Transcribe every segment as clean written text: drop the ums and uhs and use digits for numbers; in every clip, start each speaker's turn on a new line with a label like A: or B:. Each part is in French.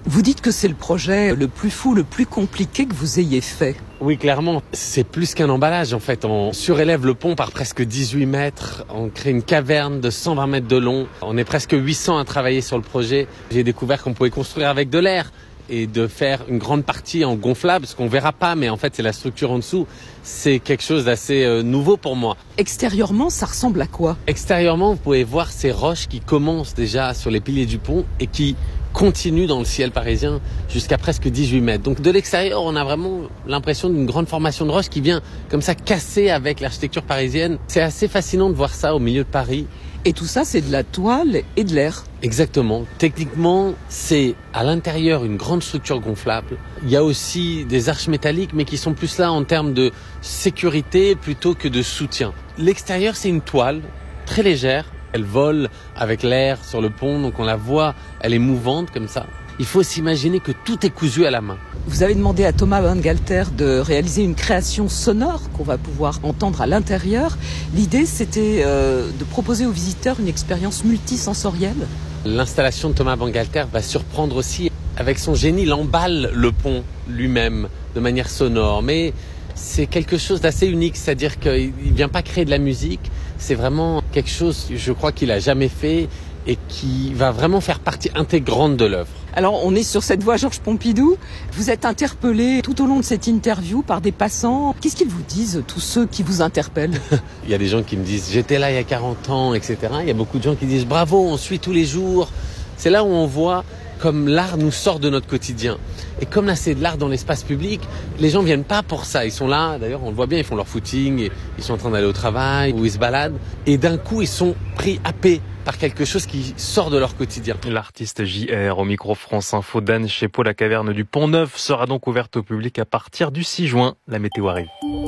A: Vous dites que c'est le projet le plus fou, le plus compliqué que vous ayez fait.
B: Oui, clairement, c'est plus qu'un emballage en fait. On surélève le pont par presque 18 mètres, on crée une caverne de 120 mètres de long. On est presque 800 à travailler sur le projet. J'ai découvert qu'on pouvait construire avec de l'air et de faire une grande partie en gonflable, ce qu'on verra pas, mais en fait c'est la structure en dessous. C'est quelque chose d'assez nouveau pour moi.
A: Extérieurement, ça ressemble à quoi ?
B: Extérieurement, vous pouvez voir ces roches qui commencent déjà sur les piliers du pont et qui continuent dans le ciel parisien jusqu'à presque 18 mètres. Donc de l'extérieur, on a vraiment l'impression d'une grande formation de roches qui vient comme ça casser avec l'architecture parisienne. C'est assez fascinant de voir ça au milieu de Paris.
A: Et tout ça, c'est de la toile et de l'air.
B: Exactement. Techniquement, c'est à l'intérieur une grande structure gonflable. Il y a aussi des arches métalliques, mais qui sont plus là en termes de sécurité plutôt que de soutien. L'extérieur, c'est une toile très légère. Elle vole avec l'air sur le pont, donc on la voit, elle est mouvante comme ça. Il faut s'imaginer que tout est cousu à la main.
A: Vous avez demandé à Thomas Bangalter de réaliser une création sonore qu'on va pouvoir entendre à l'intérieur. L'idée, c'était de proposer aux visiteurs une expérience multisensorielle.
B: L'installation de Thomas Bangalter va surprendre aussi. Avec son génie, il emballe le pont lui-même de manière sonore. Mais c'est quelque chose d'assez unique, c'est-à-dire qu'il ne vient pas créer de la musique. C'est vraiment quelque chose, je crois, qu'il n'a jamais fait et qui va vraiment faire partie intégrante de l'œuvre.
A: Alors, on est sur cette voie Georges Pompidou. Vous êtes interpellé tout au long de cette interview par des passants. Qu'est-ce qu'ils vous disent, tous ceux qui vous interpellent ?
B: Il y a des gens qui me disent « j'étais là il y a 40 ans », etc. Il y a beaucoup de gens qui disent « bravo, on suit tous les jours ». C'est là où on voit comme l'art nous sort de notre quotidien. Et comme là, c'est de l'art dans l'espace public, les gens viennent pas pour ça. Ils sont là, d'ailleurs, on le voit bien, ils font leur footing, et ils sont en train d'aller au travail, ou ils se baladent. Et d'un coup, ils sont pris happés par quelque chose qui sort de leur quotidien.
C: L'artiste JR au micro France Info d'Anne Chépeau. La caverne du Pont-Neuf sera donc ouverte au public à partir du 6 juin. La météo arrive.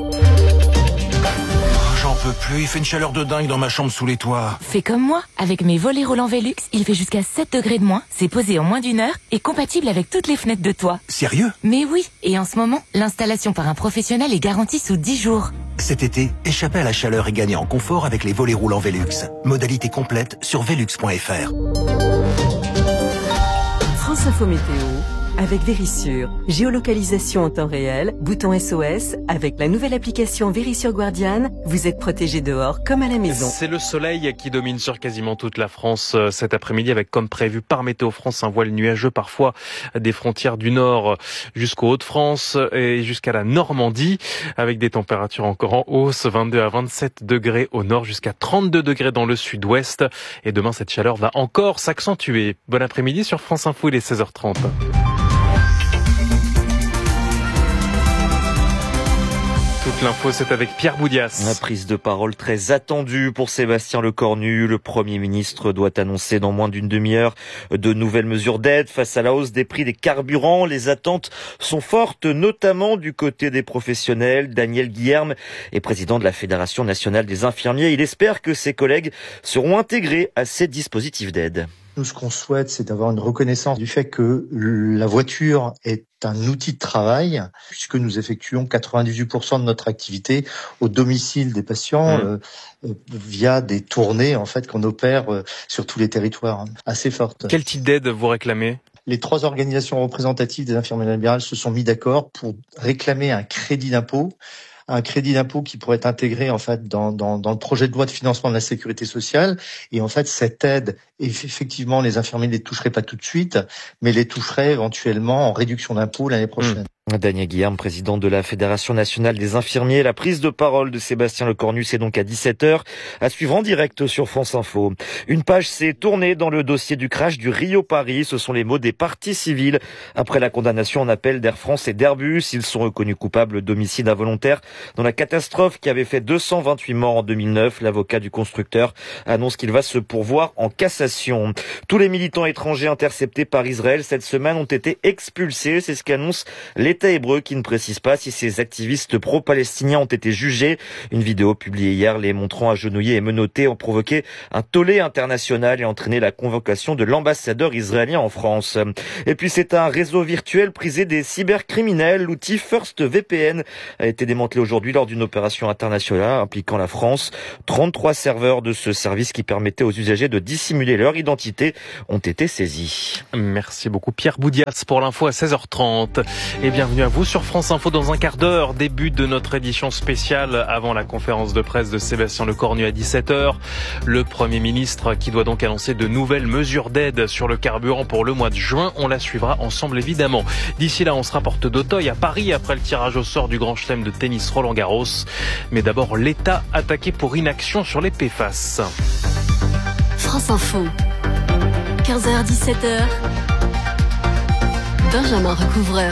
D: J'en peux plus, il fait une chaleur de dingue dans ma chambre sous les toits.
E: Fais comme moi, avec mes volets roulants Velux, il fait jusqu'à 7 degrés de moins, c'est posé en moins d'une heure et compatible avec toutes les fenêtres de toit.
D: Sérieux ?
E: Mais oui, et en ce moment, l'installation par un professionnel est garantie sous 10 jours.
D: Cet été, échappez à la chaleur et gagnez en confort avec les volets roulants Velux. Modalité complète sur velux.fr.
F: France Info Météo avec Vérissure. Géolocalisation en temps réel, bouton SOS. Avec la nouvelle application Vérissure Guardian, vous êtes protégé dehors comme à la maison.
C: C'est le soleil qui domine sur quasiment toute la France cet après-midi avec, comme prévu par Météo France, un voile nuageux parfois des frontières du nord jusqu'aux Hauts-de-France et jusqu'à la Normandie avec des températures encore en hausse, 22 à 27 degrés au nord jusqu'à 32 degrés dans le sud-ouest. Et demain, cette chaleur va encore s'accentuer. Bon après-midi sur France Info, il est 16h30. Toute l'info, c'est avec Pierre Boudias.
G: La prise de parole très attendue pour Sébastien Lecornu. Le Premier ministre doit annoncer dans moins d'une demi-heure de nouvelles mesures d'aide face à la hausse des prix des carburants. Les attentes sont fortes, notamment du côté des professionnels. Daniel Guilherme est président de la Fédération nationale des infirmiers. Il espère que ses collègues seront intégrés à ces dispositifs d'aide.
H: Nous, ce qu'on souhaite, c'est d'avoir une reconnaissance du fait que la voiture est un outil de travail, puisque nous effectuons 98% de notre activité au domicile des patients via des tournées en fait qu'on opère sur tous les territoires assez fortes.
C: Quel type d'aide vous réclamez ?
H: Les 3 organisations représentatives des infirmiers libérales se sont mis d'accord pour réclamer un crédit d'impôt qui pourrait être intégré en fait dans le projet de loi de financement de la sécurité sociale. Et en fait, cette aide, effectivement, les infirmiers ne les toucheraient pas tout de suite, mais les toucheraient éventuellement en réduction d'impôt l'année prochaine.
G: Daniel Guilherme, président de la Fédération nationale des infirmiers. La prise de parole de Sébastien Lecornu, c'est donc à 17h, à suivre en direct sur France Info. Une page s'est tournée dans le dossier du crash du Rio-Paris. Ce sont les mots des parties civiles. Après la condamnation en appel d'Air France et d'Airbus, ils sont reconnus coupables d'homicide involontaire dans la catastrophe qui avait fait 228 morts en 2009. L'avocat du constructeur annonce qu'il va se pourvoir en cassation. Tous les militants étrangers interceptés par Israël cette semaine ont été expulsés. C'est ce qu'annonce l'État État hébreu qui ne précise pas si ces activistes pro-palestiniens ont été jugés. Une vidéo publiée hier les montrant agenouillés et menottés ont provoqué un tollé international et entraîné la convocation de l'ambassadeur israélien en France. Et puis c'est un réseau virtuel prisé des cybercriminels. L'outil First VPN a été démantelé aujourd'hui lors d'une opération internationale impliquant la France. 33 serveurs de ce service qui permettait aux usagers de dissimuler leur identité ont été saisis.
C: Merci beaucoup Pierre Boudias pour l'info à 16h30. Et bienvenue à vous sur France Info dans un quart d'heure. Début de notre édition spéciale avant la conférence de presse de Sébastien Lecornu à 17h. Le Premier ministre qui doit donc annoncer de nouvelles mesures d'aide sur le carburant pour le mois de juin. On la suivra ensemble évidemment. D'ici là, on sera porte d'Auteuil à Paris après le tirage au sort du Grand Chelem de tennis Roland-Garros. Mais d'abord, l'État attaqué pour inaction sur les PFAS.
I: France Info, 15h-17h, Benjamin Recouvreur.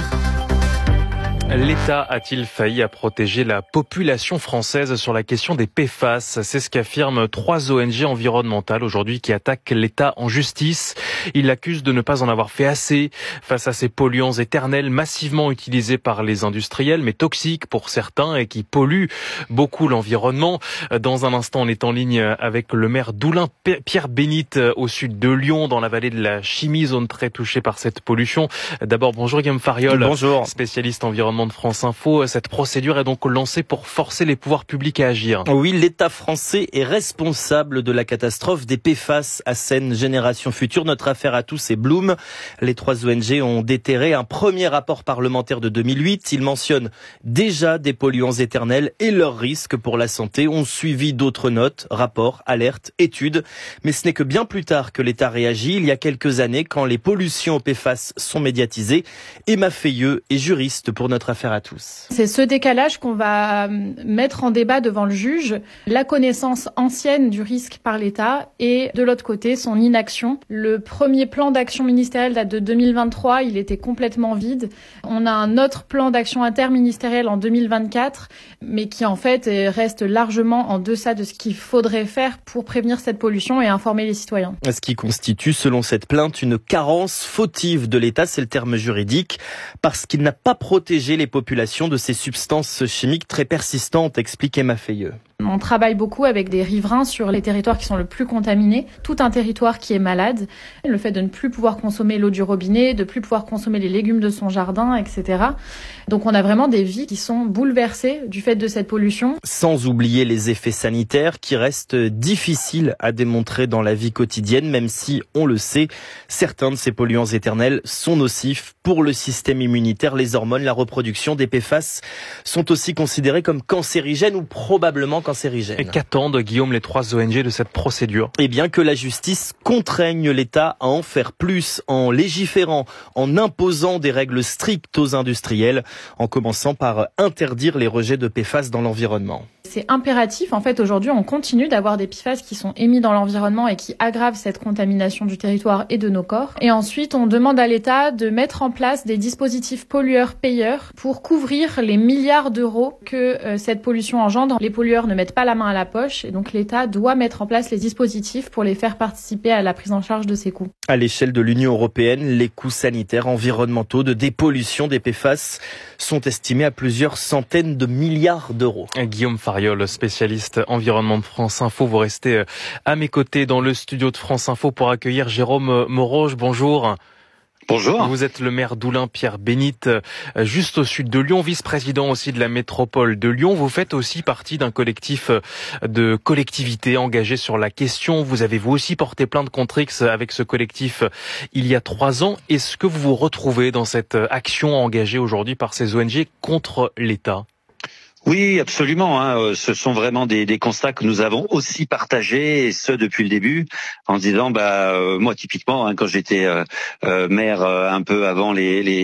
C: L'État a-t-il failli à protéger la population française sur la question des PFAS? C'est ce qu'affirment 3 ONG environnementales aujourd'hui qui attaquent l'État en justice. Ils l'accusent de ne pas en avoir fait assez face à ces polluants éternels massivement utilisés par les industriels, mais toxiques pour certains et qui polluent beaucoup l'environnement. Dans un instant, on est en ligne avec le maire d'Oulin, Pierre Bénite, au sud de Lyon, dans la vallée de la Chimie, zone très touchée par cette pollution. D'abord, bonjour Guillaume Fariol.
G: Bonjour.
C: Spécialiste environnemental de France Info. Cette procédure est donc lancée pour forcer les pouvoirs publics à agir.
J: Oui, l'État français est responsable de la catastrophe des PFAS à Seine Génération Future. Notre affaire à tous est Bloom. Les 3 ONG ont déterré un premier rapport parlementaire de 2008. Ils mentionnent déjà des polluants éternels et leurs risques pour la santé. Ont suivi d'autres notes, rapports, alertes, études. Mais ce n'est que bien plus tard que l'État réagit. Il y a quelques années, quand les pollutions aux PFAS sont médiatisées. Emma Feilleux est juriste pour notre affaire à tous.
K: C'est ce décalage qu'on va mettre en débat devant le juge, la connaissance ancienne du risque par l'État et de l'autre côté son inaction. Le premier plan d'action ministériel date de 2023, il était complètement vide. On a un autre plan d'action interministériel en 2024, mais qui en fait reste largement en deçà de ce qu'il faudrait faire pour prévenir cette pollution et informer les citoyens.
J: Ce qui constitue, selon cette plainte, une carence fautive de l'État, c'est le terme juridique, parce qu'il n'a pas protégé les populations de ces substances chimiques très persistantes, explique Emma Feilleux.
K: On travaille beaucoup avec des riverains sur les territoires qui sont le plus contaminés, tout un territoire qui est malade, le fait de ne plus pouvoir consommer l'eau du robinet, de plus pouvoir consommer les légumes de son jardin, etc. Donc on a vraiment des vies qui sont bouleversées du fait de cette pollution.
J: Sans oublier les effets sanitaires qui restent difficiles à démontrer dans la vie quotidienne, même si, on le sait, certains de ces polluants éternels sont nocifs pour le système immunitaire, les hormones, la reproduction. Des PFAS sont aussi considérés comme cancérigènes ou probablement cancérigènes.
C: Et qu'attendent, Guillaume, les 3 ONG de cette procédure?
J: Eh bien que la justice contraigne l'État à en faire plus en légiférant, en imposant des règles strictes aux industriels, en commençant par interdire les rejets de PFAS dans l'environnement.
K: C'est impératif. En fait, aujourd'hui, on continue d'avoir des PFAS qui sont émis dans l'environnement et qui aggravent cette contamination du territoire et de nos corps. Et ensuite, on demande à l'État de mettre en place des dispositifs pollueurs-payeurs pour couvrir les milliards d'euros que cette pollution engendre. Les pollueurs ne mettent pas la main à la poche et donc l'État doit mettre en place les dispositifs pour les faire participer à la prise en charge de ces coûts.
J: À l'échelle de l'Union européenne, les coûts sanitaires, environnementaux, de dépollution des PFAS sont estimés à plusieurs centaines de milliards d'euros.
C: Guillaume Fariol, spécialiste environnement de France Info. Vous restez à mes côtés dans le studio de France Info pour accueillir Jérôme Moroge. Bonjour.
L: Bonjour.
C: Vous êtes le maire d'Oulin, Pierre Bénite, juste au sud de Lyon, vice-président aussi de la métropole de Lyon. Vous faites aussi partie d'un collectif de collectivités engagées sur la question. Vous avez vous aussi porté plainte contre X avec ce collectif il y a 3 ans. Est-ce que vous vous retrouvez dans cette action engagée aujourd'hui par ces ONG contre l'État ?
L: Oui, absolument. Ce sont vraiment des constats que nous avons aussi partagés, et ce depuis le début, en se disant, moi typiquement, quand j'étais maire un peu avant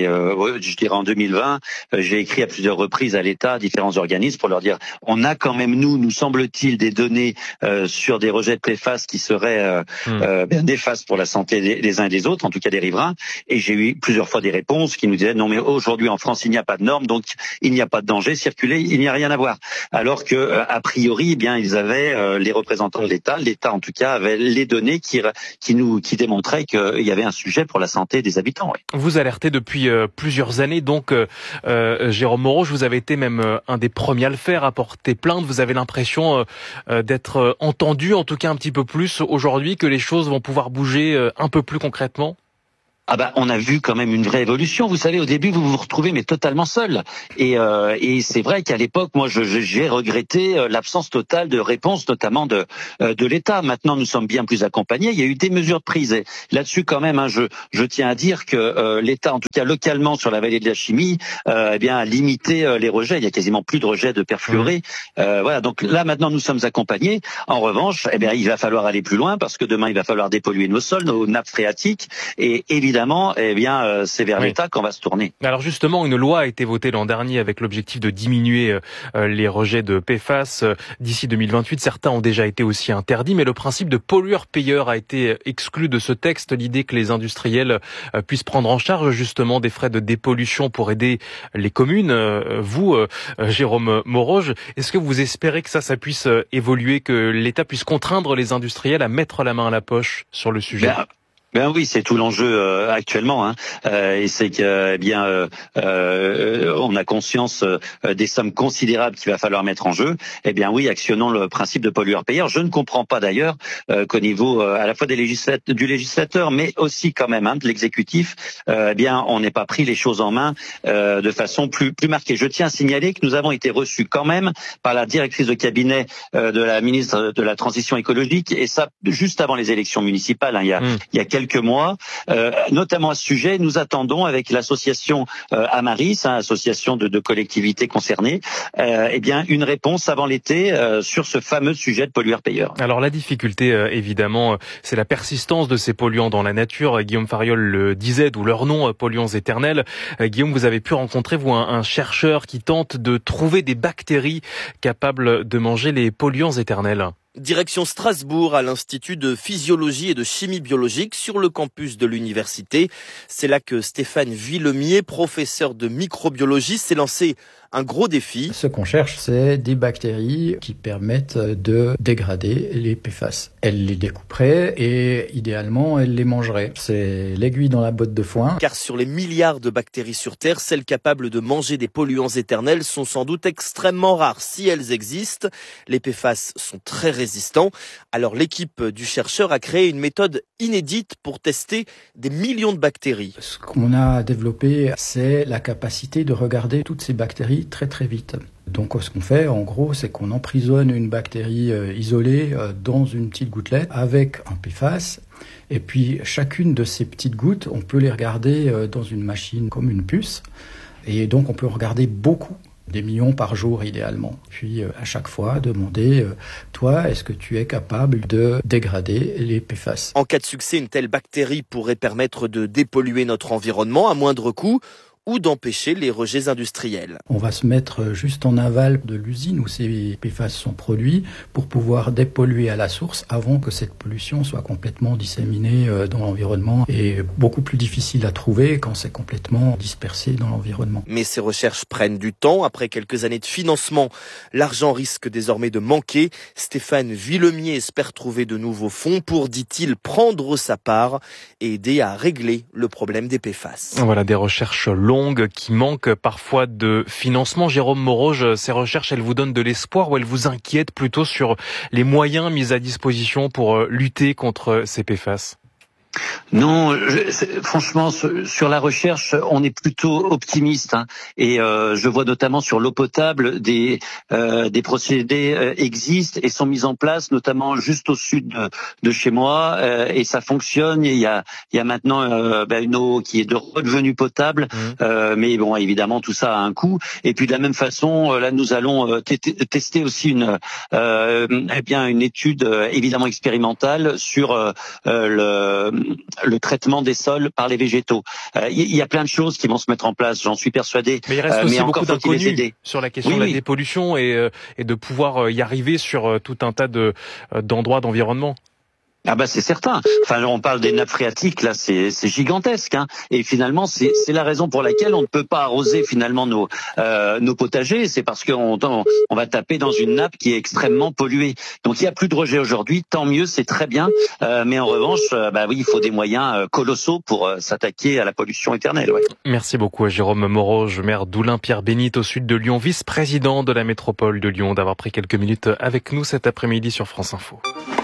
L: je dirais en 2020, j'ai écrit à plusieurs reprises à l'État, à différents organismes, pour leur dire, on a quand même nous semble-t-il, des données sur des rejets de PFAS qui seraient néfastes pour la santé des uns et des autres, en tout cas des riverains. Et j'ai eu plusieurs fois des réponses qui nous disaient, non mais aujourd'hui en France il n'y a pas de normes, donc il n'y a pas de danger, circuler, il n'y a a rien à voir. Alors que a priori, eh bien, ils avaient les représentants de l'État en tout cas avait les données qui démontraient qu'il y avait un sujet pour la santé des habitants. Oui.
C: Vous alertez depuis plusieurs années, donc Jérôme Moreau, vous avez été même un des premiers à le faire, à porter plainte. Vous avez l'impression d'être entendu, en tout cas un petit peu plus aujourd'hui, que les choses vont pouvoir bouger un peu plus concrètement?
L: Ah bah, on a vu quand même une vraie évolution. Vous savez, au début, vous vous retrouvez mais totalement seul. Et c'est vrai qu'à l'époque, moi, j'ai regretté l'absence totale de réponse, notamment de l'État. Maintenant, nous sommes bien plus accompagnés. Il y a eu des mesures prises. Et là-dessus, quand même, je tiens à dire que l'État, en tout cas localement sur la vallée de la Chimie, eh bien, a limité les rejets. Il y a quasiment plus de rejets de perfluorés. Voilà. Donc là, maintenant, nous sommes accompagnés. En revanche, eh bien, il va falloir aller plus loin parce que demain, il va falloir dépolluer nos sols, nos nappes phréatiques, et évidemment, eh bien, c'est vers l'État qu'on va se tourner.
C: Alors justement, une loi a été votée l'an dernier avec l'objectif de diminuer les rejets de PFAS d'ici 2028. Certains ont déjà été aussi interdits, mais le principe de pollueur-payeur a été exclu de ce texte. L'idée que les industriels puissent prendre en charge justement des frais de dépollution pour aider les communes. Vous, Jérôme Moreau, est-ce que vous espérez que ça puisse évoluer, que l'État puisse contraindre les industriels à mettre la main à la poche sur le sujet?
L: Ben oui, c'est tout l'enjeu actuellement, hein. Et c'est que, eh bien, on a conscience des sommes considérables qu'il va falloir mettre en jeu. Eh bien, oui, actionnons le principe de pollueur-payeur. Je ne comprends pas d'ailleurs qu'au niveau à la fois du législateur, mais aussi quand même de l'exécutif, eh bien, on n'ait pas pris les choses en main de façon plus marquée. Je tiens à signaler que nous avons été reçus quand même par la directrice de cabinet de la ministre de la Transition écologique, et ça juste avant les élections municipales, hein, il y a quelques mois, notamment à ce sujet. Nous attendons avec l'association Amaris, association de collectivités concernées, eh bien une réponse avant l'été sur ce fameux sujet de pollueur-payeur.
C: Alors la difficulté, évidemment, c'est la persistance de ces polluants dans la nature. Guillaume Fariol le disait, d'où leur nom, polluants éternels. Guillaume, vous avez pu rencontrer, vous, un chercheur qui tente de trouver des bactéries capables de manger les polluants éternels.
J: Direction Strasbourg, à l'Institut de physiologie et de chimie biologique sur le campus de l'université. C'est là que Stéphane Villemier, professeur de microbiologie, s'est lancé un gros défi.
M: Ce qu'on cherche, c'est des bactéries qui permettent de dégrader les PFAS. Elles les découperaient et idéalement, elles les mangeraient. C'est l'aiguille dans la botte de foin.
J: Car sur les milliards de bactéries sur Terre, celles capables de manger des polluants éternels sont sans doute extrêmement rares. Si elles existent, les PFAS sont très résistants. Alors l'équipe du chercheur a créé une méthode inédite pour tester des millions de bactéries.
M: Ce qu'on a développé, c'est la capacité de regarder toutes ces bactéries très très vite. Donc ce qu'on fait en gros, c'est qu'on emprisonne une bactérie isolée dans une petite gouttelette avec un PFAS, et puis chacune de ces petites gouttes, on peut les regarder dans une machine comme une puce, et donc on peut regarder beaucoup, des millions par jour idéalement. Puis à chaque fois demander, toi, est-ce que tu es capable de dégrader les PFAS?
J: En cas de succès, une telle bactérie pourrait permettre de dépolluer notre environnement à moindre coût, ou d'empêcher les rejets industriels.
M: On va se mettre juste en aval de l'usine où ces PFAS sont produits pour pouvoir dépolluer à la source avant que cette pollution soit complètement disséminée dans l'environnement, et beaucoup plus difficile à trouver quand c'est complètement dispersé dans l'environnement.
J: Mais ces recherches prennent du temps. Après quelques années de financement, l'argent risque désormais de manquer. Stéphane Villemier espère trouver de nouveaux fonds pour, dit-il, prendre sa part et aider à régler le problème des PFAS.
C: Voilà, des recherches longues qui manquent parfois de financement. Jérôme Moreau, ces recherches, elles vous donnent de l'espoir ou elles vous inquiètent plutôt sur les moyens mis à disposition pour lutter contre ces PFAS?
L: Non, franchement, sur la recherche, on est plutôt optimiste, hein. Et je vois notamment sur l'eau potable des procédés existent et sont mis en place, notamment juste au sud de chez moi, et ça fonctionne. Il y a maintenant une eau qui est redevenue potable, mais bon, évidemment, tout ça a un coût. Et puis de la même façon, là, nous allons tester aussi une étude évidemment expérimentale sur le traitement des sols par les végétaux. Il y a plein de choses qui vont se mettre en place, j'en suis persuadé.
C: Mais il reste aussi beaucoup d'inconnus sur la question de la dépollution et de pouvoir y arriver sur tout un tas d'endroits d'environnement.
L: Ah bah c'est certain. Enfin, on parle des nappes phréatiques, là, c'est gigantesque, hein. Et finalement, c'est la raison pour laquelle on ne peut pas arroser finalement nos potagers. C'est parce qu'on va taper dans une nappe qui est extrêmement polluée. Donc il y a plus de rejets aujourd'hui, tant mieux, c'est très bien. Mais en revanche, oui, il faut des moyens colossaux pour s'attaquer à la pollution éternelle. Ouais.
C: Merci beaucoup à Jérôme Moroge, maire d'Oulin, Pierre Bénite au sud de Lyon, vice-président de la métropole de Lyon, d'avoir pris quelques minutes avec nous cet après-midi sur France Info.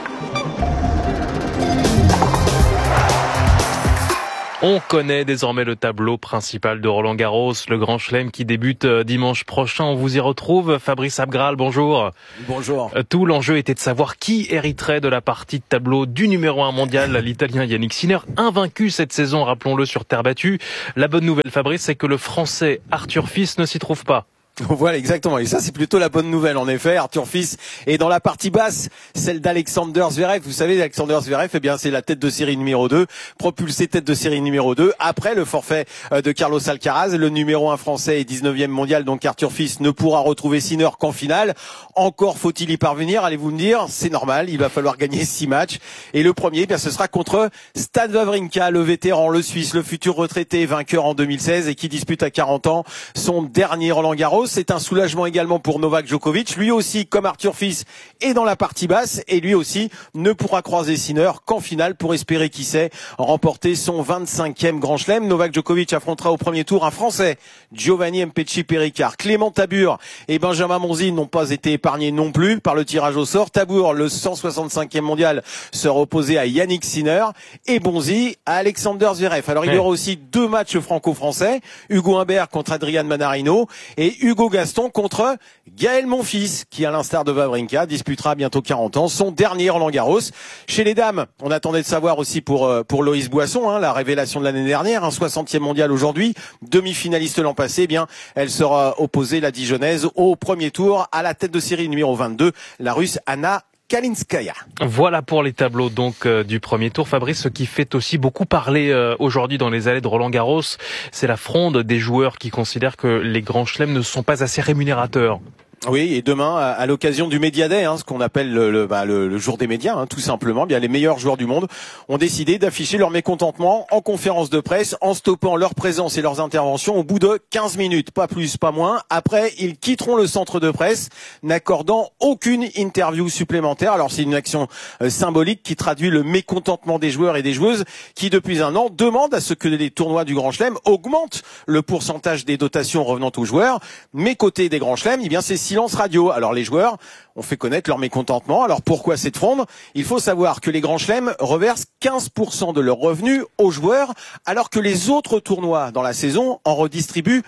C: On connaît désormais le tableau principal de Roland-Garros, le Grand Chelem qui débute dimanche prochain. On vous y retrouve. Fabrice Abgral, bonjour.
N: Bonjour.
C: Tout l'enjeu était de savoir qui hériterait de la partie de tableau du numéro 1 mondial, l'Italien Yannick Sinner, invaincu cette saison, rappelons-le, sur terre battue. La bonne nouvelle, Fabrice, c'est que le Français Arthur Fils ne s'y trouve pas.
N: Voilà, exactement. Et ça, c'est plutôt la bonne nouvelle. En effet, Arthur Fils est dans la partie basse, celle d'Alexander Zverev. Vous savez, Alexander Zverev, c'est la tête de série numéro 2, propulsé tête de série numéro 2. Après le forfait de Carlos Alcaraz, le numéro 1 français et 19e mondial, donc Arthur Fils ne pourra retrouver Sinner qu'en finale. Encore faut-il y parvenir, allez-vous me dire. C'est normal, il va falloir gagner 6 matchs. Et le premier, ce sera contre Stan Wawrinka, le vétéran, le Suisse, le futur retraité, vainqueur en 2016 et qui dispute à 40 ans son dernier Roland-Garros. C'est un soulagement également pour Novak Djokovic. Lui aussi, comme Arthur Fils, est dans la partie basse et lui aussi ne pourra croiser Sinner qu'en finale pour espérer, qui sait, remporter son 25e Grand Chelem. Novak Djokovic affrontera au premier tour un Français, Giovanni Mpetshi Péricard. Clément Tabour et Benjamin Bonzi n'ont pas été épargnés non plus par le tirage au sort. Tabour, le 165e mondial, sera opposé à Yannick Sinner et Bonzi à Alexander Zverev. Alors il y aura aussi 2 matchs franco-français, Hugo Humbert contre Adrian Manarino et Hugo Gaston contre Gaël Monfils, qui à l'instar de Wawrinka disputera bientôt 40 ans son dernier Roland-Garros. Chez les dames, on attendait de savoir aussi pour Loïs Boisson, la révélation de l'année dernière, un 60e mondial aujourd'hui, demi-finaliste l'an passé, elle sera opposée, la Dijonnaise, au premier tour à la tête de série numéro 22, la Russe Anna Kalinskaya.
C: Voilà pour les tableaux donc du premier tour. Fabrice, ce qui fait aussi beaucoup parler aujourd'hui dans les allées de Roland-Garros, c'est la fronde des joueurs qui considèrent que les grands chelems ne sont pas assez rémunérateurs.
N: Oui, et demain, à l'occasion du Media Day, ce qu'on appelle le jour des médias, tout simplement, les meilleurs joueurs du monde ont décidé d'afficher leur mécontentement en conférence de presse, en stoppant leur présence et leurs interventions au bout de 15 minutes, pas plus, pas moins. Après, ils quitteront le centre de presse, n'accordant aucune interview supplémentaire. Alors, c'est une action symbolique qui traduit le mécontentement des joueurs et des joueuses qui, depuis un an, demandent à ce que les tournois du Grand Chelem augmentent le pourcentage des dotations revenant aux joueurs. Mais côté des Grands Chelems, c'est silence radio. Alors les joueurs ont fait connaître leur mécontentement. Alors pourquoi cette fronde ? Il faut savoir que les Grands Chelems reversent 15% de leurs revenus aux joueurs, alors que les autres tournois dans la saison en redistribuent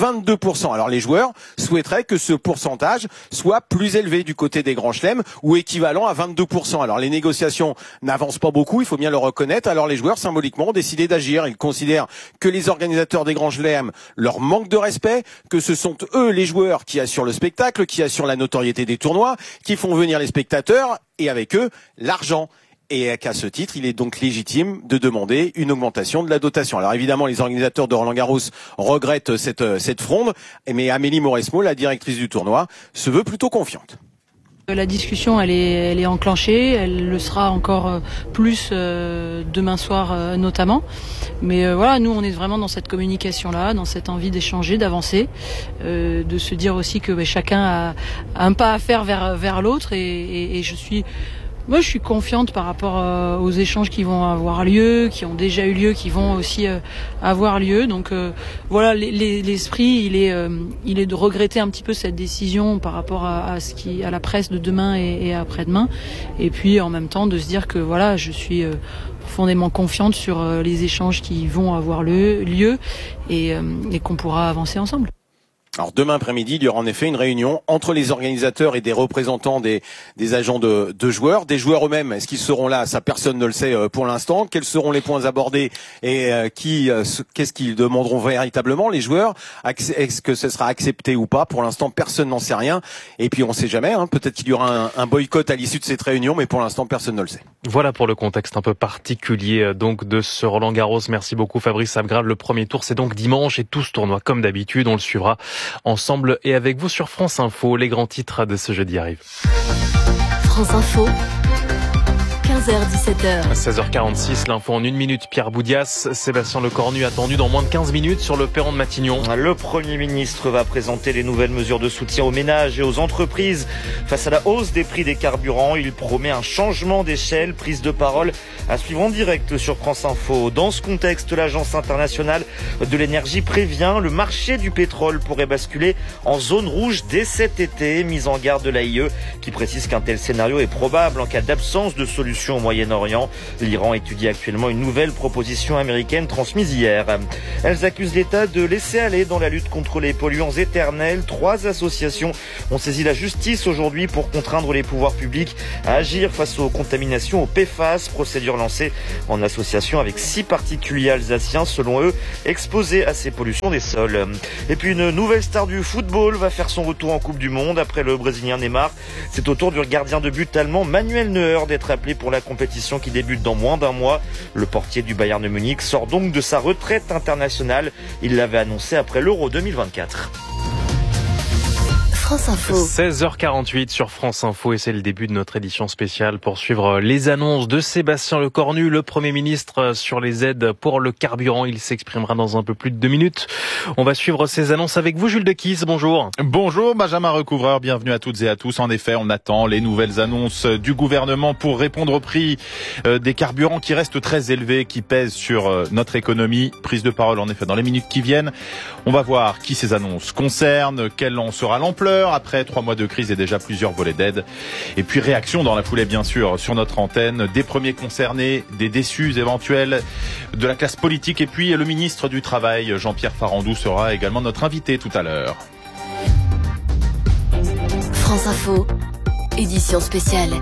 N: 22%. Alors les joueurs souhaiteraient que ce pourcentage soit plus élevé du côté des Grands Chelems, ou équivalent à 22%. Alors les négociations n'avancent pas beaucoup, il faut bien le reconnaître. Alors les joueurs symboliquement ont décidé d'agir. Ils considèrent que les organisateurs des Grands Chelems leur manquent de respect, que ce sont eux les joueurs qui assurent le spectacle, qui assurent la notoriété des tournois, qui font venir les spectateurs et avec eux l'argent. Et qu'à ce titre, il est donc légitime de demander une augmentation de la dotation. Alors évidemment, les organisateurs de Roland-Garros regrettent cette fronde, mais Amélie Mauresmo, la directrice du tournoi, se veut plutôt confiante.
O: La discussion, elle est enclenchée, elle le sera encore plus demain soir notamment. Mais voilà, nous on est vraiment dans cette communication-là, dans cette envie d'échanger, d'avancer, de se dire aussi que chacun a un pas à faire vers l'autre et moi, je suis confiante par rapport aux échanges qui vont avoir lieu, qui ont déjà eu lieu, qui vont aussi avoir lieu. Donc voilà, l'esprit, il est de regretter un petit peu cette décision par rapport à la presse de demain et après-demain. Et puis en même temps de se dire que voilà, je suis profondément confiante sur les échanges qui vont avoir lieu et qu'on pourra avancer ensemble.
N: Alors demain après-midi, il y aura en effet une réunion entre les organisateurs et des représentants des agents de joueurs. Des joueurs eux-mêmes, est-ce qu'ils seront là ? Ça, personne ne le sait pour l'instant. Quels seront les points abordés et qu'est-ce qu'ils demanderont véritablement, les joueurs ? Est-ce que ce sera accepté ou pas ? Pour l'instant, personne n'en sait rien. Et puis on ne sait jamais, peut-être qu'il y aura un boycott à l'issue de cette réunion, mais pour l'instant, personne ne le sait.
C: Voilà pour le contexte un peu particulier donc de ce Roland-Garros. Merci beaucoup Fabrice Abgral. Le premier tour, c'est donc dimanche et tout ce tournoi, comme d'habitude, on le suivra ensemble et avec vous sur France Info. Les grands titres de ce jeudi arrivent.
I: France Info, 15h-17h.
C: 16h46, l'info en 1 minute. Pierre Boudias, Sébastien Lecornu attendu dans moins de 15 minutes sur le perron de Matignon.
G: Le Premier ministre va présenter les nouvelles mesures de soutien aux ménages et aux entreprises. Face à la hausse des prix des carburants, il promet un changement d'échelle. Prise de parole à suivre en direct sur France Info. Dans ce contexte, l'Agence internationale de l'énergie prévient, le marché du pétrole pourrait basculer en zone rouge dès cet été. Mise en garde de l'AIE qui précise qu'un tel scénario est probable en cas d'absence de solution au Moyen-Orient. L'Iran étudie actuellement une nouvelle proposition américaine transmise hier. Elles accusent l'État de laisser aller dans la lutte contre les polluants éternels. 3 associations ont saisi la justice aujourd'hui pour contraindre les pouvoirs publics à agir face aux contaminations au PFAS. Procédure lancée en association avec 6 particuliers alsaciens, selon eux, exposés à ces pollutions des sols. Et puis une nouvelle star du football va faire son retour en Coupe du Monde après le Brésilien Neymar. C'est au tour du gardien de but allemand Manuel Neuer d'être appelé pour la compétition qui débute dans moins d'un mois. Le portier du Bayern de Munich sort donc de sa retraite internationale. Il l'avait annoncé après l'Euro 2024.
I: France Info.
C: 16h48 sur France Info et c'est le début de notre édition spéciale pour suivre les annonces de Sébastien Lecornu, le Premier ministre, sur les aides pour le carburant. Il s'exprimera dans un peu plus de 2 minutes. On va suivre ces annonces avec vous, Jules Dequisse. Bonjour.
P: Bonjour, Benjamin Recouvreur. Bienvenue à toutes et à tous. En effet, on attend les nouvelles annonces du gouvernement pour répondre au prix des carburants qui restent très élevés, qui pèsent sur notre économie. Prise de parole, en effet, dans les minutes qui viennent. On va voir qui ces annonces concernent, quelle en sera l'ampleur. Après 3 mois de crise et déjà plusieurs volets d'aide. Et puis réaction dans la foulée, bien sûr, sur notre antenne, des premiers concernés, des déçus éventuels, de la classe politique. Et puis le ministre du Travail, Jean-Pierre Farandou, sera également notre invité tout à l'heure.
I: France Info, édition spéciale.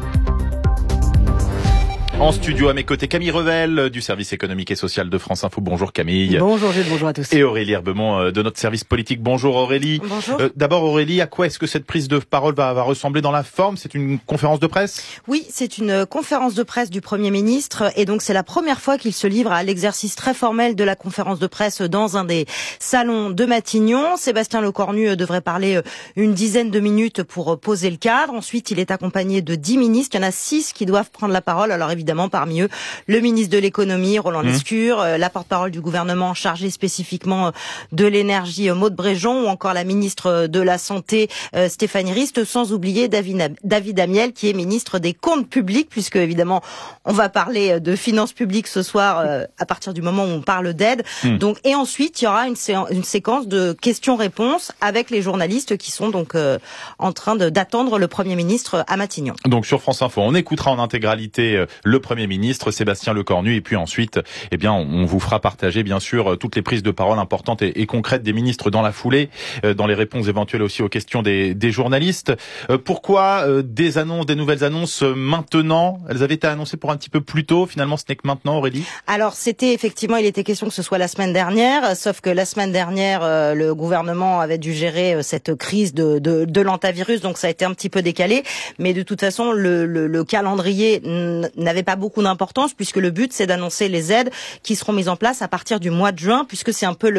P: En studio à mes côtés, Camille Revel du service économique et social de France Info. Bonjour Camille.
Q: Bonjour Gilles, bonjour à tous.
P: Et Aurélie Herbemont de notre service politique. Bonjour Aurélie.
Q: Bonjour.
P: D'abord Aurélie, à quoi est-ce que cette prise de parole va ressembler dans la forme? C'est une conférence de presse?
Q: Oui, c'est une conférence de presse du Premier ministre et donc c'est la première fois qu'il se livre à l'exercice très formel de la conférence de presse dans un des salons de Matignon. Sébastien Lecornu devrait parler une dizaine de minutes pour poser le cadre. Ensuite, il est accompagné de 10 ministres. Il y en a 6 qui doivent prendre la parole. Alors évidemment, parmi eux, le ministre de l'économie, Roland Lescure, la porte-parole du gouvernement chargée spécifiquement de l'énergie, Maud Bréjon, ou encore la ministre de la Santé, Stéphanie Rist, sans oublier David Amiel, qui est ministre des Comptes publics, puisque évidemment, on va parler de finances publiques ce soir, à partir du moment où on parle d'aide. Donc, et ensuite, il y aura une séquence de questions-réponses avec les journalistes qui sont donc en train d'attendre le Premier ministre à Matignon.
P: Donc sur France Info, on écoutera en intégralité le Premier ministre Sébastien Lecornu et puis ensuite, eh bien, on vous fera partager bien sûr toutes les prises de parole importantes et concrètes des ministres dans la foulée, dans les réponses éventuelles aussi aux questions des journalistes. Pourquoi des nouvelles annonces maintenant? Elles avaient été annoncées pour un petit peu plus tôt. Finalement, ce n'est que maintenant, Aurélie.
Q: Alors, il était question que ce soit la semaine dernière, sauf que la semaine dernière, le gouvernement avait dû gérer cette crise de l'antavirus, donc ça a été un petit peu décalé. Mais de toute façon, le calendrier n'avait pas beaucoup d'importance puisque le but c'est d'annoncer les aides qui seront mises en place à partir du mois de juin, puisque c'est un peu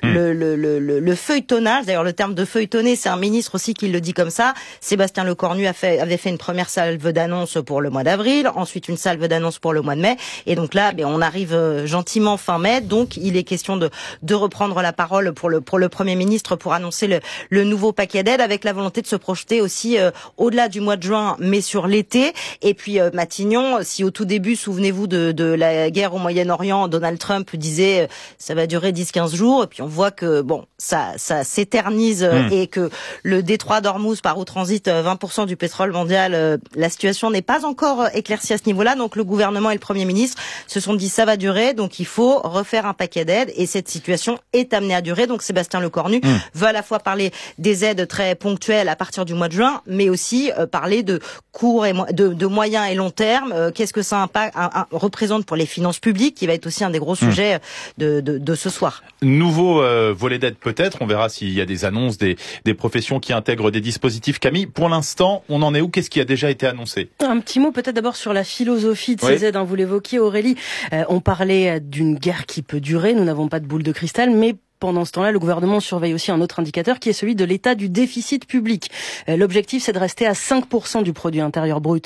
Q: le feuilletonnage. D'ailleurs, le terme de feuilletonner, c'est un ministre aussi qui le dit comme ça. Sébastien Lecornu avait fait une première salve d'annonce pour le mois d'avril, ensuite une salve d'annonce pour le mois de mai, et donc là, on arrive gentiment fin mai. Donc, il est question de reprendre la parole pour le Premier ministre pour annoncer le nouveau paquet d'aide, avec la volonté de se projeter aussi au-delà du mois de juin, mais sur l'été. Et puis Matignon, si au tout début, souvenez-vous de la guerre au Moyen-Orient, Donald Trump disait ça va durer 10-15 jours, et puis on voit que ça s'éternise et que le détroit d'Ormuz par où transite 20% du pétrole mondial, la situation n'est pas encore éclaircie à ce niveau-là. Donc le gouvernement et le Premier ministre se sont dit ça va durer, donc il faut refaire un paquet d'aides, et cette situation est amenée à durer. Donc Sébastien Lecornu veut à la fois parler des aides très ponctuelles à partir du mois de juin, mais aussi parler de court et de moyen et long terme. Qu'est-ce que ça représente pour les finances publiques, qui va être aussi un des gros sujets de ce soir.
P: Nouveau volet d'aide peut-être, on verra s'il y a des annonces des professions qui intègrent des dispositifs. Camille, pour l'instant, on en est où? Qu'est-ce qui a déjà été annoncé?
R: Un petit mot peut-être d'abord sur la philosophie de ces aides, vous l'évoquiez Aurélie. On parlait d'une guerre qui peut durer, nous n'avons pas de boule de cristal, mais pendant ce temps-là, le gouvernement surveille aussi un autre indicateur qui est celui de l'état du déficit public. L'objectif, c'est de rester à 5% du produit intérieur brut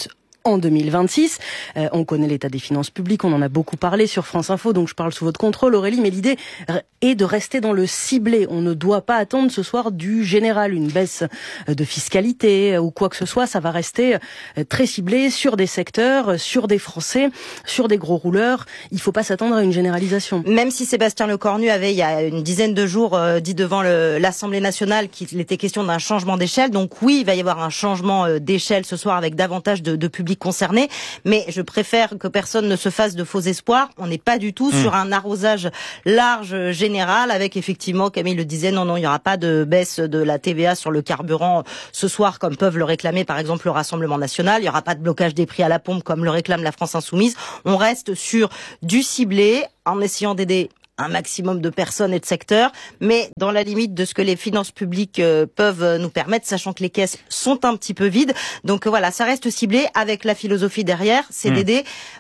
R: en 2026. On connaît l'état des finances publiques, on en a beaucoup parlé sur France Info, donc je parle sous votre contrôle Aurélie, mais l'idée est de rester dans le ciblé. On ne doit pas attendre ce soir du général, une baisse de fiscalité ou quoi que ce soit, ça va rester très ciblé sur des secteurs, sur des Français, sur des gros rouleurs. Il ne faut pas s'attendre à une généralisation.
Q: Même si Sébastien Lecornu avait il y a une dizaine de jours dit devant l'Assemblée nationale qu'il était question d'un changement d'échelle, donc oui, il va y avoir un changement d'échelle ce soir avec davantage de public concerné, mais je préfère que personne ne se fasse de faux espoirs. On n'est pas du tout sur un arrosage large général avec effectivement, Camille le disait, non, il n'y aura pas de baisse de la TVA sur le carburant ce soir comme peuvent le réclamer par exemple le Rassemblement national. Il n'y aura pas de blocage des prix à la pompe comme le réclame la France insoumise. On reste sur du ciblé en essayant d'aider un maximum de personnes et de secteurs, mais dans la limite de ce que les finances publiques peuvent nous permettre, sachant que les caisses sont un petit peu vides. Donc voilà, ça reste ciblé avec la philosophie derrière, c'est d'aider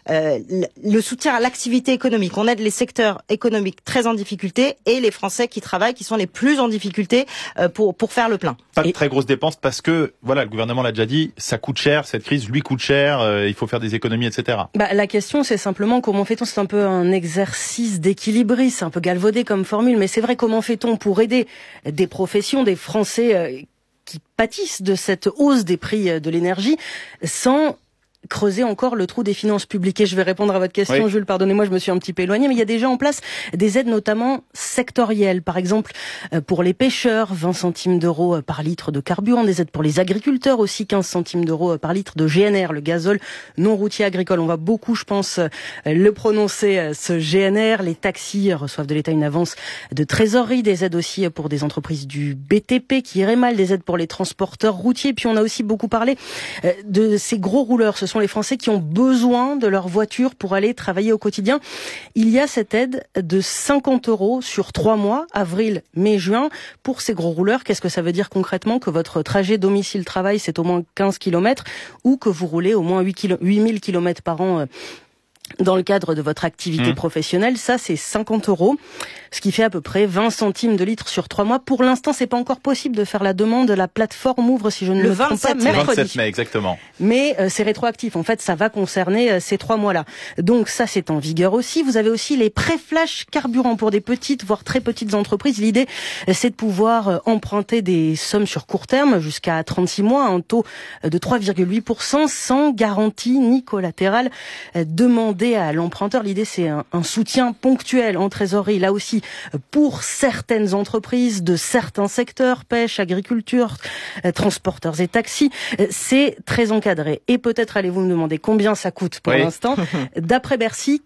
Q: le soutien à l'activité économique. On aide les secteurs économiques très en difficulté et les Français qui travaillent, qui sont les plus en difficulté pour faire le plein.
P: Pas de très grosses dépenses parce que, voilà, le gouvernement l'a déjà dit, ça coûte cher, cette crise lui coûte cher, il faut faire des économies, etc.
R: La question, c'est simplement comment fait-on, c'est un peu un exercice d'équilibre. C'est un peu galvaudé comme formule, mais c'est vrai, comment fait-on pour aider des professions, des Français qui pâtissent de cette hausse des prix de l'énergie sans creuser encore le trou des finances publiques? Et je vais répondre à votre question, oui. Jules, pardonnez-moi, je me suis un petit peu éloignée, mais il y a déjà en place des aides notamment sectorielles. Par exemple, pour les pêcheurs, 20 centimes d'euros par litre de carburant, des aides pour les agriculteurs aussi, 15 centimes d'euros par litre de GNR, le gazole non routier agricole. On va beaucoup, je pense, le prononcer, ce GNR. Les taxis reçoivent de l'État une avance de trésorerie, des aides aussi pour des entreprises du BTP qui iraient mal, des aides pour les transporteurs routiers. Puis on a aussi beaucoup parlé de ces gros rouleurs. Ce sont les Français qui ont besoin de leur voiture pour aller travailler au quotidien. Il y a cette aide de 50 € sur 3 mois, avril, mai, juin, pour ces gros rouleurs. Qu'est-ce que ça veut dire concrètement? Que votre trajet domicile-travail, c'est au moins 15 km ou que vous roulez au moins 8000 km par an dans le cadre de votre activité professionnelle. Ça, c'est 50 €, ce qui fait à peu près 20 centimes de litre sur 3 mois. Pour l'instant, c'est pas encore possible de faire la demande. La plateforme ouvre, si je ne me trompe pas, mercredi.
P: Le 27 mai, exactement.
R: Mais c'est rétroactif. En fait, ça va concerner ces 3 mois-là. Donc ça, c'est en vigueur aussi. Vous avez aussi les pré-flash carburant pour des petites, voire très petites entreprises. L'idée, c'est de pouvoir emprunter des sommes sur court terme jusqu'à 36 mois, un taux de 3,8% sans garantie ni collatéral demandé à l'emprunteur. L'idée, c'est un soutien ponctuel en trésorerie, là aussi, pour certaines entreprises de certains secteurs, pêche, agriculture, transporteurs et taxis. C'est très encadré. Et peut-être allez-vous me demander combien ça coûte pour l'instant. D'après Bercy,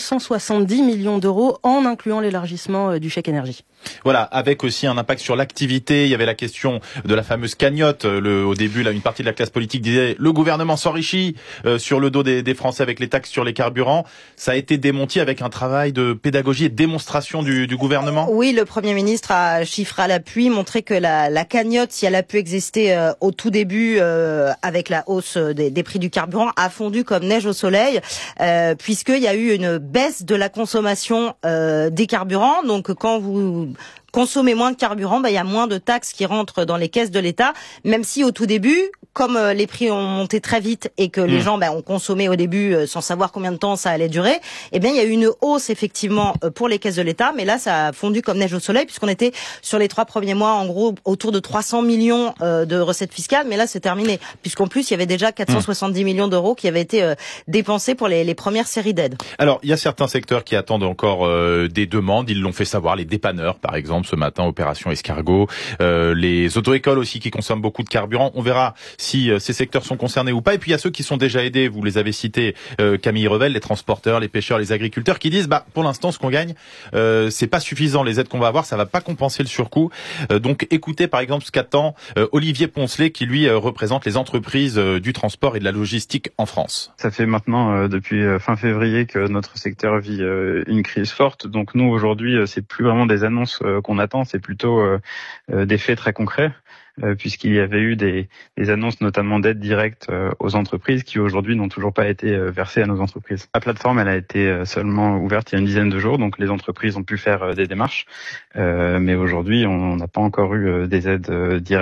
R: 470 millions d'euros en incluant l'élargissement du chèque énergie.
P: Voilà, avec aussi un impact sur l'activité. Il y avait la question de la fameuse cagnotte. Au début, là, une partie de la classe politique disait le gouvernement s'enrichit sur le dos des Français avec les taxes sur les carburants. Ça a été démenti avec un travail de pédagogie et de démonstration du gouvernement.
Q: Oui, le Premier ministre a chiffré à l'appui, montré que la cagnotte, si elle a pu exister au tout début avec la hausse des prix du carburant, a fondu comme neige au soleil, puisqu'il y a eu une baisse de la consommation des carburants. Donc quand vous consommer moins de carburant, il y a moins de taxes qui rentrent dans les caisses de l'État, même si au tout début, comme les prix ont monté très vite et que les gens ont consommé au début sans savoir combien de temps ça allait durer, il y a eu une hausse effectivement pour les caisses de l'État, mais là ça a fondu comme neige au soleil puisqu'on était sur les 3 premiers mois en gros autour de 300 millions de recettes fiscales, mais là c'est terminé puisqu'en plus il y avait déjà 470 millions d'euros qui avaient été dépensés pour les premières séries d'aides.
P: Alors il y a certains secteurs qui attendent encore des demandes, ils l'ont fait savoir, les dépanneurs par exemple ce matin, opération escargot, les auto-écoles aussi qui consomment beaucoup de carburant. On verra si ces secteurs sont concernés ou pas. Et puis il y a ceux qui sont déjà aidés, vous les avez cités, Camille Revel, les transporteurs, les pêcheurs, les agriculteurs, qui disent pour l'instant ce qu'on gagne, c'est pas suffisant. Les aides qu'on va avoir, ça va pas compenser le surcoût. Donc écoutez par exemple ce qu'attend Olivier Poncelet, qui lui représente les entreprises du transport et de la logistique en France.
S: Ça fait maintenant depuis fin février que notre secteur vit une crise forte. Donc nous aujourd'hui, c'est plus vraiment des annonces qu'on attend, c'est plutôt des faits très concrets. Puisqu'il y avait eu des annonces notamment d'aides directes aux entreprises qui aujourd'hui n'ont toujours pas été versées à nos entreprises. La plateforme, elle a été seulement ouverte il y a une dizaine de jours, donc les entreprises ont pu faire des démarches, mais aujourd'hui on n'a pas encore eu des aides directes.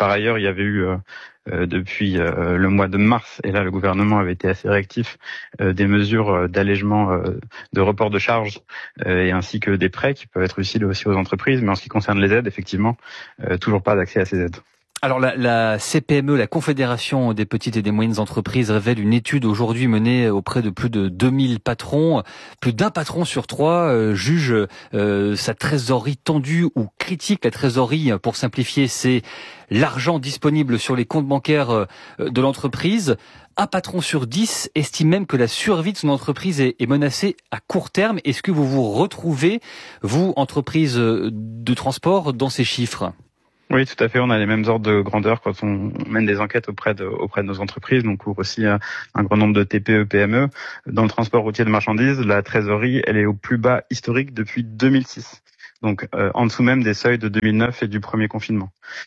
S: Par ailleurs, il y avait eu depuis le mois de mars, et là le gouvernement avait été assez réactif, des mesures d'allègement de report de charges et ainsi que des prêts qui peuvent être utiles aussi aux entreprises. Mais en ce qui concerne les aides, effectivement, toujours pas d'accès à ces aides.
T: Alors la CPME, la Confédération des petites et des moyennes entreprises, révèle une étude aujourd'hui menée auprès de plus de 2000 patrons. Plus d'un patron sur 3 juge sa trésorerie tendue ou critique la trésorerie. Pour simplifier, c'est l'argent disponible sur les comptes bancaires de l'entreprise. Un patron sur 10 estime même que la survie de son entreprise est menacée à court terme. Est-ce que vous vous retrouvez, vous, entreprise de transport, dans ces chiffres ?
S: Oui, tout à fait. On a les mêmes ordres de grandeur quand on mène des enquêtes auprès de nos entreprises. Donc, on couvre aussi un grand nombre de TPE, PME. Dans le transport routier de marchandises, la trésorerie, elle est au plus bas historique depuis 2006. Donc, en dessous même des seuils de 2009 et du premier confinement.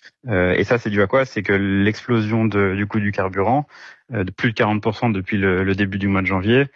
S: Et ça, c'est dû à quoi ? C'est que l'explosion du coût du carburant, de plus de 40% depuis le début du mois de janvier,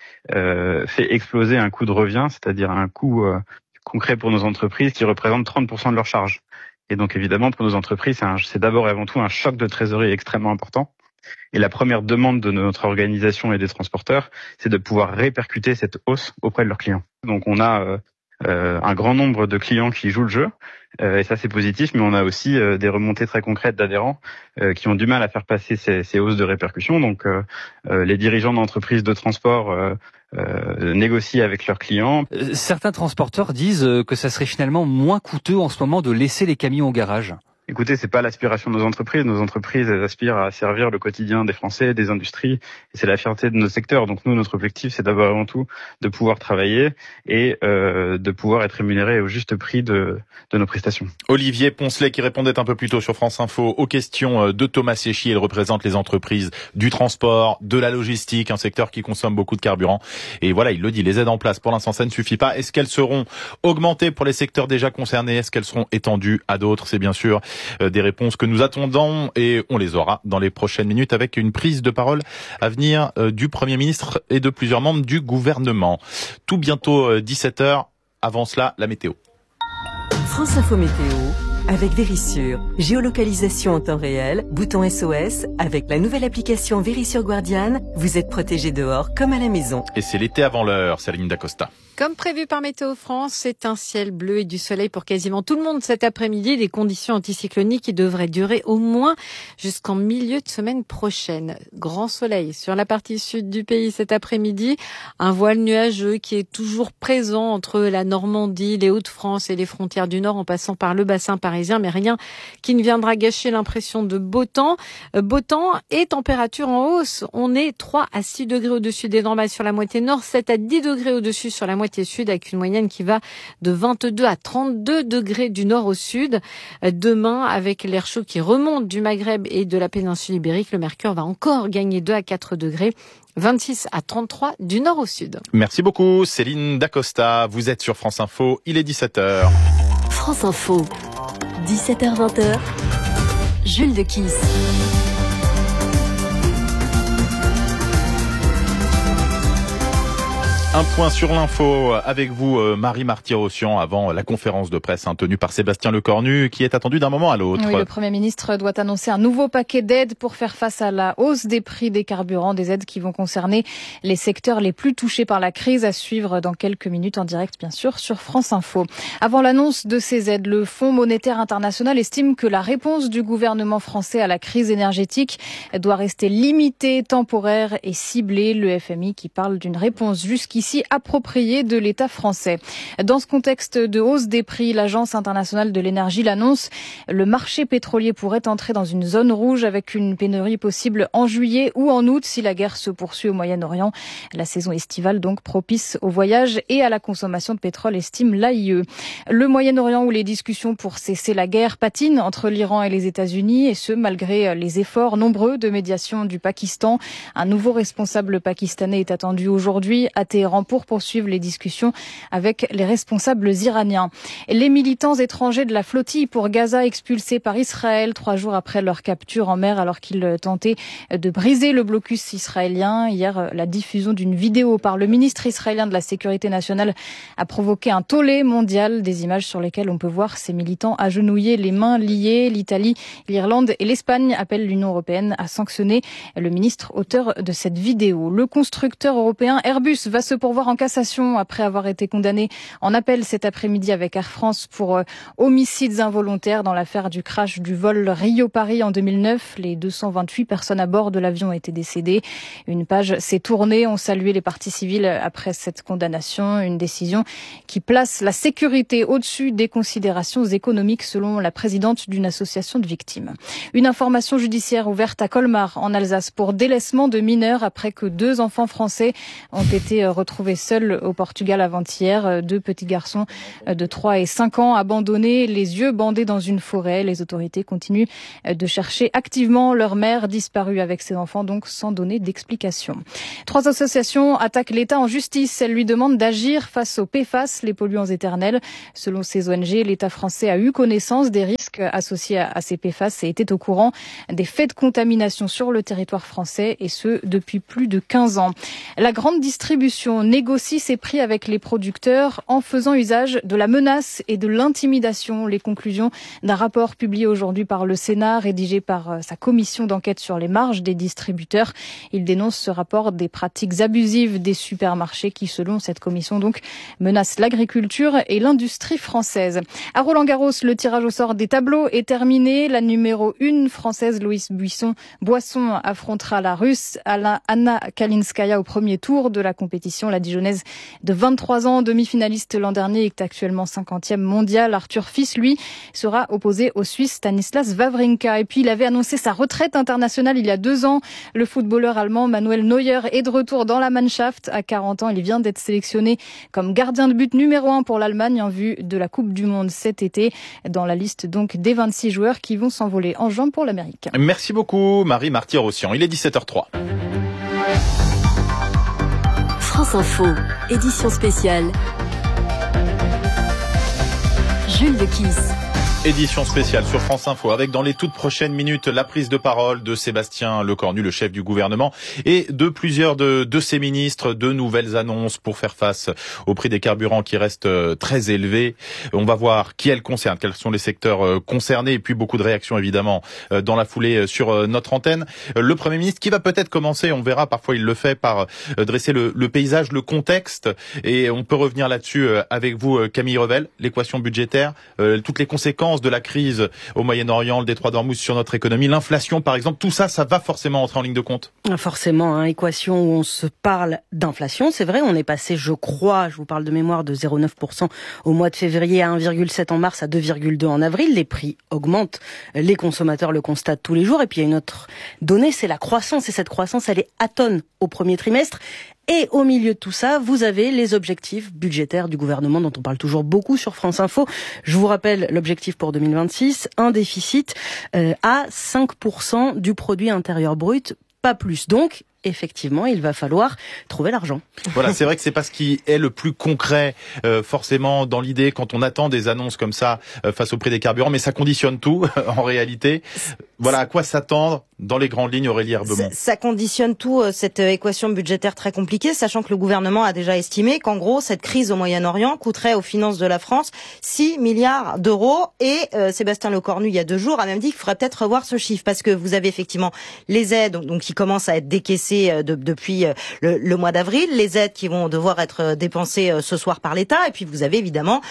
S: fait exploser un coût de revient, c'est-à-dire un coût concret pour nos entreprises qui représente 30% de leur charge. Et donc, évidemment, pour nos entreprises, c'est d'abord et avant tout un choc de trésorerie extrêmement important. Et la première demande de notre organisation et des transporteurs, c'est de pouvoir répercuter cette hausse auprès de leurs clients. Donc, on a un grand nombre de clients qui jouent le jeu, et ça, c'est positif, mais on a aussi des remontées très concrètes d'adhérents qui ont du mal à faire passer ces hausses de répercussion. Donc, les dirigeants d'entreprises de transport négocient avec leurs clients.
T: Certains transporteurs disent que ça serait finalement moins coûteux en ce moment de laisser les camions au garage.
S: Écoutez, c'est pas l'aspiration de nos entreprises. Nos entreprises, elles aspirent à servir le quotidien des Français, des industries, et c'est la fierté de notre secteur. Donc nous, notre objectif, c'est d'abord avant tout de pouvoir travailler et de pouvoir être rémunéré au juste prix de nos prestations.
P: Olivier Poncelet qui répondait un peu plus tôt sur France Info aux questions de Thomas Séchy. Il représente les entreprises du transport, de la logistique, un secteur qui consomme beaucoup de carburant. Et voilà, il le dit, les aides en place, pour l'instant, ça ne suffit pas. Est-ce qu'elles seront augmentées pour les secteurs déjà concernés ? Est-ce qu'elles seront étendues à d'autres ? C'est bien sûr des réponses que nous attendons et on les aura dans les prochaines minutes avec une prise de parole à venir du Premier ministre et de plusieurs membres du gouvernement. Tout bientôt 17h. Avant cela, la météo.
F: France Info Météo avec Vérissure. Géolocalisation en temps réel, bouton SOS. Avec la nouvelle application Vérissure Guardian, vous êtes protégé dehors comme à la maison.
P: Et c'est l'été avant l'heure, Céline Dacosta.
U: Comme prévu par Météo France, c'est un ciel bleu et du soleil pour quasiment tout le monde cet après-midi. Des conditions anticycloniques qui devraient durer au moins jusqu'en milieu de semaine prochaine. Grand soleil sur la partie sud du pays cet après-midi. Un voile nuageux qui est toujours présent entre la Normandie, les Hauts-de-France et les frontières du Nord en passant par le bassin parisien. Mais rien qui ne viendra gâcher l'impression de beau temps. Beau temps et température en hausse. On est 3 à 6 degrés au-dessus des normales sur la moitié nord, 7 à 10 degrés au-dessus sur la moitié sud avec une moyenne qui va de 22 à 32 degrés du nord au sud. Demain, avec l'air chaud qui remonte du Maghreb et de la péninsule ibérique, le mercure va encore gagner 2 à 4 degrés. 26 à 33 du nord au sud.
P: Merci beaucoup Céline Dacosta. Vous êtes sur France Info, il est 17h.
I: France Info, 17h-20h, Jules de Kiss.
P: Un point sur l'info avec vous, Marie Marty-Rossian, avant la conférence de presse tenue par Sébastien Lecornu, qui est attendue d'un moment à l'autre.
K: Oui, le Premier ministre doit annoncer un nouveau paquet d'aides pour faire face à la hausse des prix des carburants, des aides qui vont concerner les secteurs les plus touchés par la crise, à suivre dans quelques minutes en direct, bien sûr, sur France Info. Avant l'annonce de ces aides, le Fonds monétaire international estime que la réponse du gouvernement français à la crise énergétique doit rester limitée, temporaire et ciblée. Le FMI qui parle d'une réponse jusqu'ici appropriée de l'État français. Dans ce contexte de hausse des prix, l'Agence internationale de l'énergie l'annonce. Le marché pétrolier pourrait entrer dans une zone rouge avec une pénurie possible en juillet ou en août si la guerre se poursuit au Moyen-Orient. La saison estivale donc propice au voyage et à la consommation de pétrole, estime l'AIE. Le Moyen-Orient où les discussions pour cesser la guerre patinent entre l'Iran et les États-Unis, et ce malgré les efforts nombreux de médiation du Pakistan. Un nouveau responsable pakistanais est attendu aujourd'hui à Téhéran
A: Téhéran pour poursuivre les discussions avec les responsables iraniens. Les militants étrangers de la flottille pour Gaza expulsés par Israël 3 jours après leur capture en mer alors qu'ils tentaient de briser le blocus israélien. Hier, la diffusion d'une vidéo par le ministre israélien de la Sécurité nationale a provoqué un tollé mondial. Des images sur lesquelles on peut voir ces militants agenouillés, les mains liées. L'Italie, l'Irlande et l'Espagne appellent l'Union européenne à sanctionner le ministre auteur de cette vidéo. Le constructeur européen Airbus va se pourvoir en cassation après avoir été condamné en appel cet après-midi avec Air France pour homicides involontaires dans l'affaire du crash du vol Rio-Paris en 2009. Les 228 personnes à bord de l'avion étaient décédées. Une page s'est tournée. On saluait les parties civiles après cette condamnation. Une décision qui place la sécurité au-dessus des considérations économiques selon la présidente d'une association de victimes. Une information judiciaire ouverte à Colmar en Alsace pour délaissement de mineurs après que 2 enfants français ont été retrouvés seuls au Portugal avant-hier. 2 petits garçons de 3 et 5 ans abandonnés, les yeux bandés dans une forêt. Les autorités continuent de chercher activement leur mère disparue avec ses enfants, donc sans donner d'explication. 3 associations attaquent l'État en justice. Elles lui demandent d'agir face aux PFAS, les polluants éternels. Selon ces ONG, l'État français a eu connaissance des risques associés à ces PFAS et était au courant des faits de contamination sur le territoire français, et ce depuis plus de 15 ans. La grande distribution négocie ses prix avec les producteurs en faisant usage de la menace et de l'intimidation. Les conclusions d'un rapport publié aujourd'hui par le Sénat, rédigé par sa commission d'enquête sur les marges des distributeurs. Il dénonce ce rapport des pratiques abusives des supermarchés qui, selon cette commission, donc, menacent l'agriculture et l'industrie française. À Roland-Garros, le tirage au sort des tableaux est terminé. La numéro 1 française, Louise Boisson, affrontera la Russe Anna Kalinskaya au premier tour de la compétition. La Dijonnaise de 23 ans, demi-finaliste l'an dernier, est actuellement 50e mondial. Arthur Fils, lui, sera opposé au Suisse Stanislas Wawrinka. Et puis, il avait annoncé sa retraite internationale il y a 2 ans. Le footballeur allemand Manuel Neuer est de retour dans la Mannschaft. À 40 ans, il vient d'être sélectionné comme gardien de but numéro 1 pour l'Allemagne en vue de la Coupe du Monde cet été. Dans la liste donc des 26 joueurs qui vont s'envoler en juin pour l'Amérique.
P: Merci beaucoup Marie Martyr-Rossian. Il est 17h03.
I: France Info, édition spéciale. Jules de Kiss.
P: Édition spéciale sur France Info avec dans les toutes prochaines minutes la prise de parole de Sébastien Lecornu, le chef du gouvernement, et de plusieurs de ses ministres, de nouvelles annonces pour faire face au prix des carburants qui restent très élevés. On va voir qui elles concernent, quels sont les secteurs concernés, et puis beaucoup de réactions évidemment dans la foulée sur notre antenne. Le Premier ministre qui va peut-être commencer, on verra, parfois il le fait, par dresser le paysage, le contexte, et on peut revenir là-dessus avec vous Camille Revel, l'équation budgétaire, toutes les conséquences de la crise au Moyen-Orient, le détroit d'Ormuz sur notre économie, l'inflation par exemple, tout ça, ça va forcément entrer en ligne de compte.
R: Forcément, équation où on se parle d'inflation, c'est vrai, on est passé, je crois, je vous parle de mémoire, de 0,9% au mois de février à 1,7% en mars, à 2,2% en avril. Les prix augmentent, les consommateurs le constatent tous les jours. Et puis il y a une autre donnée, c'est la croissance. Et cette croissance, elle est atone au premier trimestre. Et au milieu de tout ça, vous avez les objectifs budgétaires du gouvernement dont on parle toujours beaucoup sur France Info. Je vous rappelle l'objectif pour 2026, un déficit à 5% du produit intérieur brut, pas plus. Donc, effectivement, il va falloir trouver l'argent.
P: Voilà, c'est vrai que c'est pas ce qui est le plus concret, forcément, dans l'idée, quand on attend des annonces comme ça face au prix des carburants, mais ça conditionne tout, en réalité. Voilà, à quoi s'attendre dans les grandes lignes, Aurélie Herbemont?
Q: Ça conditionne tout, cette équation budgétaire très compliquée, sachant que le gouvernement a déjà estimé qu'en gros, cette crise au Moyen-Orient coûterait aux finances de la France 6 milliards d'euros. Et Sébastien Lecornu, il y a 2 jours, a même dit qu'il faudrait peut-être revoir ce chiffre, parce que vous avez effectivement les aides donc qui commencent à être décaissées depuis le mois d'avril, les aides qui vont devoir être dépensées ce soir par l'État, et puis vous avez évidemment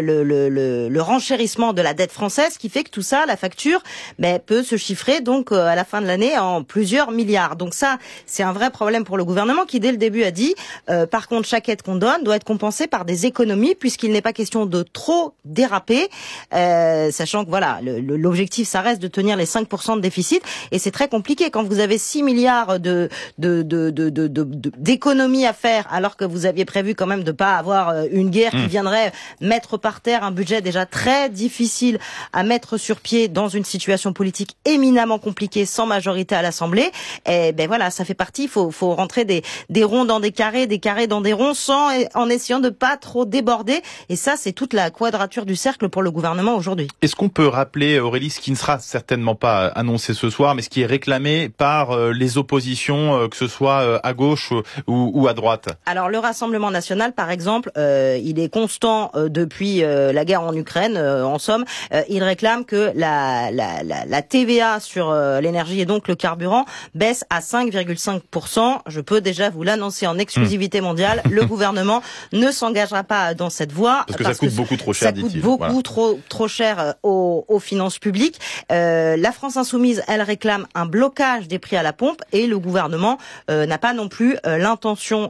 Q: le renchérissement de la dette française, qui fait que tout ça, la facture, peut se chiffrer donc à la fin de l'année en plusieurs milliards. Donc ça, c'est un vrai problème pour le gouvernement qui, dès le début, a dit par contre, chaque aide qu'on donne doit être compensée par des économies, puisqu'il n'est pas question de trop déraper, sachant que voilà, l'objectif, ça reste de tenir les 5% de déficit, et c'est très compliqué quand vous avez 6 milliards d'économies à faire, alors que vous aviez prévu quand même de pas avoir une guerre qui viendrait mettre par terre un budget déjà très difficile à mettre sur pied dans une situation politique éminemment compliquée, sans majorité à l'Assemblée. Et ben voilà, ça fait partie. Faut rentrer des ronds dans des carrés dans des ronds, en essayant de pas trop déborder. Et ça, c'est toute la quadrature du cercle pour le gouvernement aujourd'hui.
P: Est-ce qu'on peut rappeler, Aurélie, ce qui ne sera certainement pas annoncé ce soir, mais ce qui est réclamé par les oppositions, que ce soit à gauche ou à droite?
Q: Alors le Rassemblement national, par exemple, il est constant depuis la guerre en Ukraine. En somme, il réclame que la TVA sur l'énergie et donc le carburant baisse à 5,5%. Je peux déjà vous l'annoncer en exclusivité mondiale. Le gouvernement ne s'engagera pas dans cette voie.
P: Parce que ça coûte beaucoup trop cher, dit-il.
Q: Ça coûte beaucoup trop cher aux finances publiques. La France insoumise, elle réclame un blocage des prix à la pompe et le gouvernement n'a pas non plus l'intention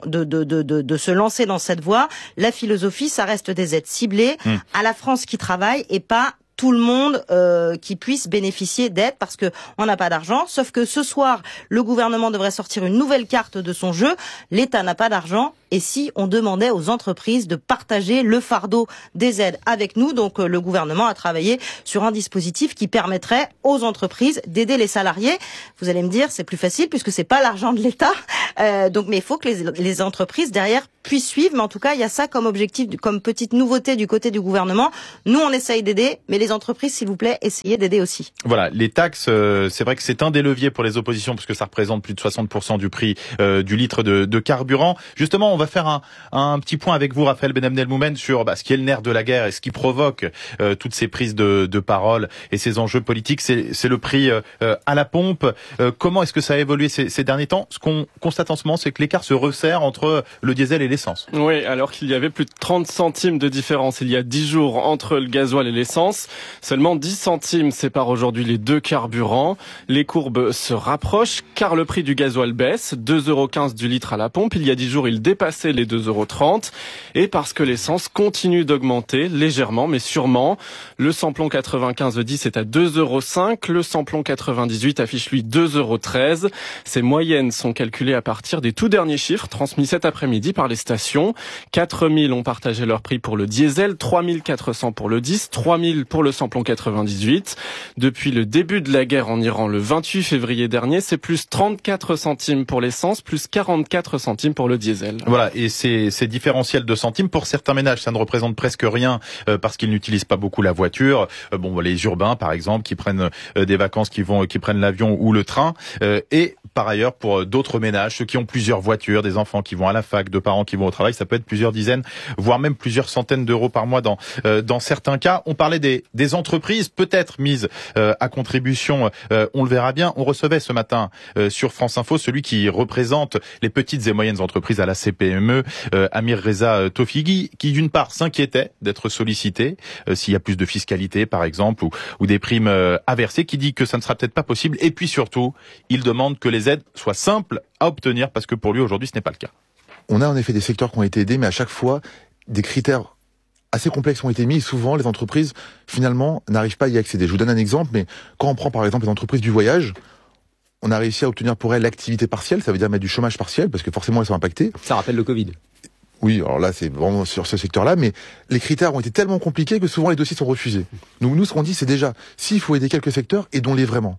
Q: de se lancer dans cette voie. La philosophie, ça reste des aides ciblées à la France qui travaille et pas tout le monde qui puisse bénéficier d'aides parce que on n'a pas d'argent. Sauf que ce soir, le gouvernement devrait sortir une nouvelle carte de son jeu. L'État n'a pas d'argent. Et si on demandait aux entreprises de partager le fardeau des aides avec nous, donc le gouvernement a travaillé sur un dispositif qui permettrait aux entreprises d'aider les salariés. Vous allez me dire, c'est plus facile puisque c'est pas l'argent de l'État. Mais il faut que les entreprises derrière puissent suivre. Mais en tout cas, il y a ça comme objectif, comme petite nouveauté du côté du gouvernement. Nous, on essaye d'aider, mais les entreprises, s'il vous plaît, essayez d'aider aussi.
P: Voilà, les taxes, c'est vrai que c'est un des leviers pour les oppositions parce que ça représente plus de 60% du prix du litre de carburant. Justement, on va faire un petit point avec vous, Raphaël Benhamnel-Moumen, sur ce qui est le nerf de la guerre et ce qui provoque toutes ces prises de parole et ces enjeux politiques. C'est le prix à la pompe. Comment est-ce que ça a évolué ces derniers temps? Ce qu'on constate en ce moment, c'est que l'écart se resserre entre le diesel et l'essence.
B: Oui, alors qu'il y avait plus de 30 centimes de différence il y a 10 jours entre le gasoil et l'essence. Seulement 10 centimes séparent aujourd'hui les deux carburants. Les courbes se rapprochent car le prix du gasoil baisse, 2,15 € du litre à la pompe. Il y a 10 jours, il dépassait les 2,30 € et parce que l'essence continue d'augmenter légèrement mais sûrement. Le samplon 95E10 est à 2,05 €, le samplon 98 affiche lui 2,13 €. Ces moyennes sont calculées à partir des tout derniers chiffres transmis cet après-midi par les stations. 4000 ont partagé leur prix pour le diesel, 3400 pour le 10, 3000 pour le samplon 98. Depuis le début de la guerre en Iran le 28 février dernier, c'est plus 34 centimes pour l'essence, plus 44 centimes pour le diesel.
P: Voilà, et ces différentiels de centimes, pour certains ménages, ça ne représente presque rien parce qu'ils n'utilisent pas beaucoup la voiture. Les urbains, par exemple, qui prennent des vacances, qui prennent l'avion ou le train. Et par ailleurs, pour d'autres ménages, ceux qui ont plusieurs voitures, des enfants qui vont à la fac, deux parents qui vont au travail, ça peut être plusieurs dizaines, voire même plusieurs centaines d'euros par mois dans certains cas. On parlait des entreprises peut-être mises à contribution, on le verra bien. On recevait ce matin sur France Info celui qui représente les petites et moyennes entreprises à la CPME, Amir Reza Tofighi, qui d'une part s'inquiétait d'être sollicité s'il y a plus de fiscalité par exemple ou des primes à verser, qui dit que ça ne sera peut-être pas possible, et puis surtout il demande que les aides soient simples à obtenir parce que pour lui aujourd'hui ce n'est pas le cas.
V: On a en effet des secteurs qui ont été aidés, mais à chaque fois des critères assez complexes ont été mis et souvent les entreprises finalement n'arrivent pas à y accéder. Je vous donne un exemple, mais quand on prend par exemple les entreprises du voyage, on a réussi à obtenir pour elles l'activité partielle, ça veut dire mettre du chômage partiel parce que forcément elles sont impactées.
W: Ça rappelle le Covid.
V: Oui, alors là, c'est vraiment sur ce secteur-là, mais les critères ont été tellement compliqués que souvent les dossiers sont refusés. Donc nous, ce qu'on dit, c'est déjà, s'il faut aider quelques secteurs, aidons-les vraiment.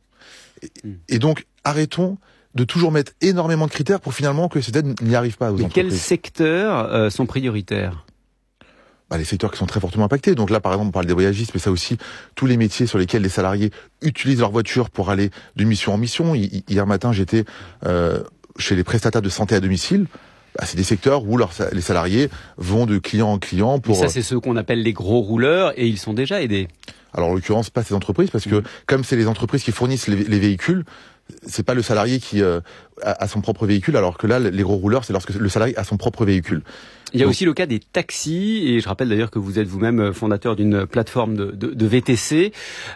V: Et donc, arrêtons de toujours mettre énormément de critères pour finalement que cette aide n'y arrive pas aux entreprises.
W: Quels secteurs sont prioritaires ?
V: Les secteurs qui sont très fortement impactés. Donc là, par exemple, on parle des voyagistes, mais ça aussi, tous les métiers sur lesquels les salariés utilisent leur voiture pour aller de mission en mission. Hier matin, j'étais chez les prestataires de santé à domicile. C'est des secteurs où les salariés vont de client en client pour...
W: Mais ça, c'est ceux qu'on appelle les gros rouleurs et ils sont déjà aidés.
V: Alors, en l'occurrence, pas ces entreprises, parce que comme c'est les entreprises qui fournissent les véhicules, c'est pas le salarié qui a son propre véhicule, alors que là, les gros rouleurs, c'est lorsque le salarié a son propre véhicule.
W: Il y a aussi le cas des taxis, et je rappelle d'ailleurs que vous êtes vous-même fondateur d'une plateforme de VTC.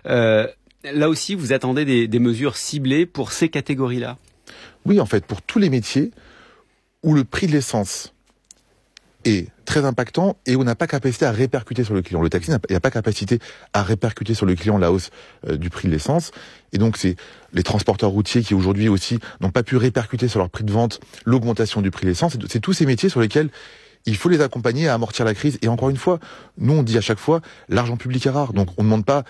W: Là aussi, vous attendez des mesures ciblées pour ces catégories-là ?
V: Oui, en fait, pour tous les métiers où le prix de l'essence est très impactant et où on n'a pas capacité à répercuter sur le client. Le taxi n'a pas capacité à répercuter sur le client la hausse du prix de l'essence. Et donc, c'est les transporteurs routiers qui aujourd'hui aussi n'ont pas pu répercuter sur leur prix de vente l'augmentation du prix de l'essence. C'est tous ces métiers sur lesquels il faut les accompagner à amortir la crise. Et encore une fois, nous on dit à chaque fois, l'argent public est rare. Donc on ne demande pas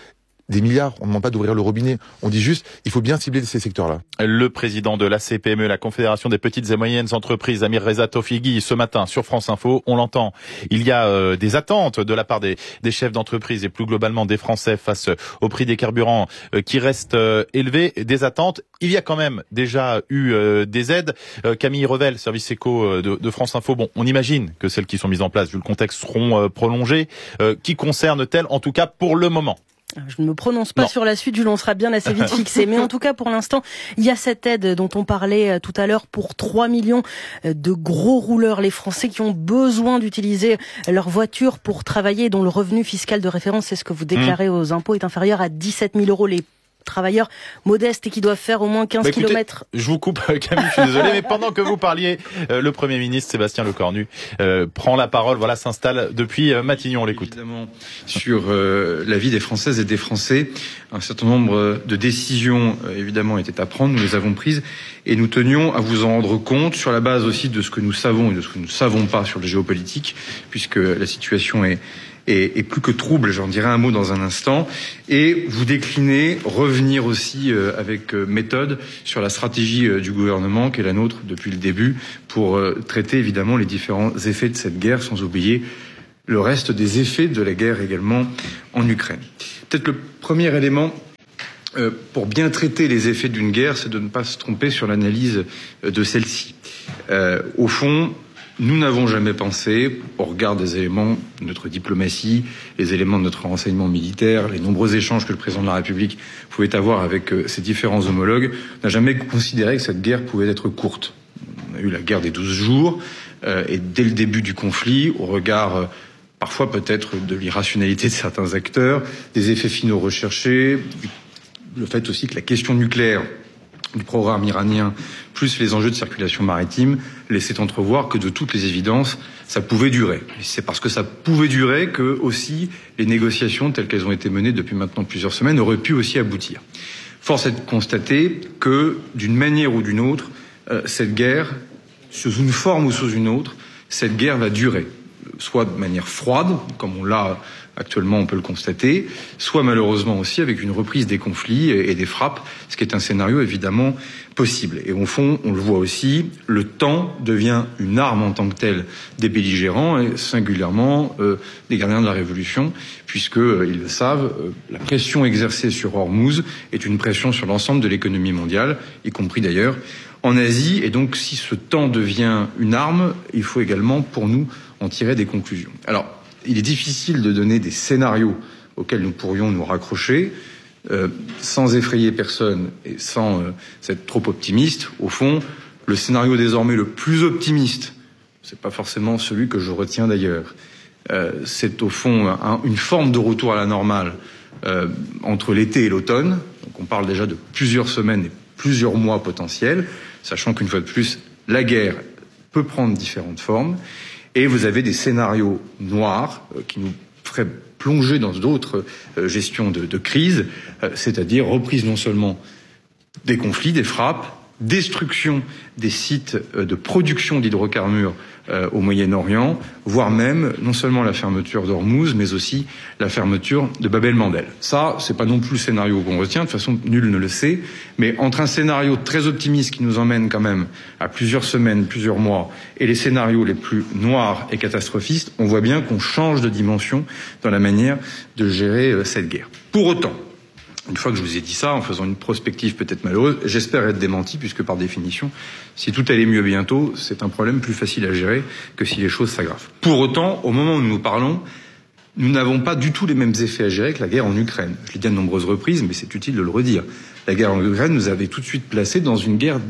V: des milliards. On ne demande pas d'ouvrir le robinet. On dit juste, il faut bien cibler ces secteurs-là.
P: Le président de la CPME, la Confédération des petites et moyennes entreprises, Amir Reza Tofighi, ce matin sur France Info, on l'entend. Il y a des attentes de la part des chefs d'entreprise et plus globalement des Français face au prix des carburants qui restent élevés. Des attentes. Il y a quand même déjà eu des aides. Camille Revel, service éco de France Info. Bon, on imagine que celles qui sont mises en place, vu le contexte, seront prolongées. Qui concernent-elles, en tout cas pour le moment?
R: Je ne me prononce pas sur la suite, Jules, on sera bien assez vite fixé. Mais en tout cas, pour l'instant, il y a cette aide dont on parlait tout à l'heure pour 3 millions de gros rouleurs, les Français qui ont besoin d'utiliser leur voiture pour travailler, dont le revenu fiscal de référence, c'est ce que vous déclarez aux impôts, est inférieur à 17 000 €. Les travailleurs modestes et qui doivent faire au moins 15 km.
P: Je vous coupe, Camille, je suis désolé, mais pendant que vous parliez, le Premier ministre Sébastien Lecornu prend la parole, voilà, s'installe depuis Matignon, on l'écoute.
D: Évidemment, sur la vie des Françaises et des Français, un certain nombre de décisions, évidemment, étaient à prendre, nous les avons prises, et nous tenions à vous en rendre compte sur la base aussi de ce que nous savons et de ce que nous ne savons pas sur le géopolitique, puisque la situation est plus que trouble, j'en dirai un mot dans un instant, et vous décliner, revenir aussi avec méthode sur la stratégie du gouvernement qui est la nôtre depuis le début pour traiter évidemment les différents effets de cette guerre, sans oublier le reste des effets de la guerre également en Ukraine. Peut-être le premier élément pour bien traiter les effets d'une guerre, c'est de ne pas se tromper sur l'analyse de celle-ci. Au fond, nous n'avons jamais pensé, au regard des éléments de notre diplomatie, les éléments de notre renseignement militaire, les nombreux échanges que le président de la République pouvait avoir avec ses différents homologues, on n'a jamais considéré que cette guerre pouvait être courte. On a eu la guerre des 12 jours, et dès le début du conflit, au regard parfois peut-être de l'irrationalité de certains acteurs, des effets finaux recherchés, le fait aussi que la question nucléaire du programme iranien, plus les enjeux de circulation maritime, laissaient entrevoir que de toutes les évidences, ça pouvait durer. Et c'est parce que ça pouvait durer que aussi les négociations telles qu'elles ont été menées depuis maintenant plusieurs semaines auraient pu aussi aboutir. Force est de constater que, d'une manière ou d'une autre, cette guerre, sous une forme ou sous une autre, cette guerre va durer. Soit de manière froide, comme on l'a actuellement, on peut le constater, soit malheureusement aussi avec une reprise des conflits et des frappes, ce qui est un scénario évidemment possible. Et au fond, on le voit aussi, le temps devient une arme en tant que telle des belligérants et singulièrement des gardiens de la Révolution, puisqu'ils le savent, la pression exercée sur Hormuz est une pression sur l'ensemble de l'économie mondiale, y compris d'ailleurs en Asie. Et donc, si ce temps devient une arme, il faut également, pour nous, en tirer des conclusions. Alors, il est difficile de donner des scénarios auxquels nous pourrions nous raccrocher sans effrayer personne et sans être trop optimiste. Au fond, le scénario désormais le plus optimiste, c'est pas forcément celui que je retiens d'ailleurs. C'est au fond une forme de retour à la normale entre l'été et l'automne. Donc on parle déjà de plusieurs semaines et plusieurs mois potentiels, sachant qu'une fois de plus, la guerre peut prendre différentes formes. Et vous avez des scénarios noirs qui nous feraient plonger dans d'autres gestions de crise, c'est-à-dire reprise non seulement des conflits, des frappes, destruction des sites de production d'hydrocarbures au Moyen-Orient, voire même non seulement la fermeture d'Hormuz, mais aussi la fermeture de Bab el-Mandeb. Ça, c'est pas non plus le scénario qu'on retient, de toute façon, nul ne le sait, mais entre un scénario très optimiste qui nous emmène quand même à plusieurs semaines, plusieurs mois, et les scénarios les plus noirs et catastrophistes, on voit bien qu'on change de dimension dans la manière de gérer cette guerre. Pour autant, une fois que je vous ai dit ça, en faisant une prospective peut-être malheureuse, j'espère être démenti, puisque par définition, si tout allait mieux bientôt, c'est un problème plus facile à gérer que si les choses s'aggravent. Pour autant, au moment où nous parlons, nous n'avons pas du tout les mêmes effets à gérer que la guerre en Ukraine. Je l'ai dit à de nombreuses reprises, mais c'est utile de le redire. La guerre en Ukraine nous avait tout de suite placés dans une guerre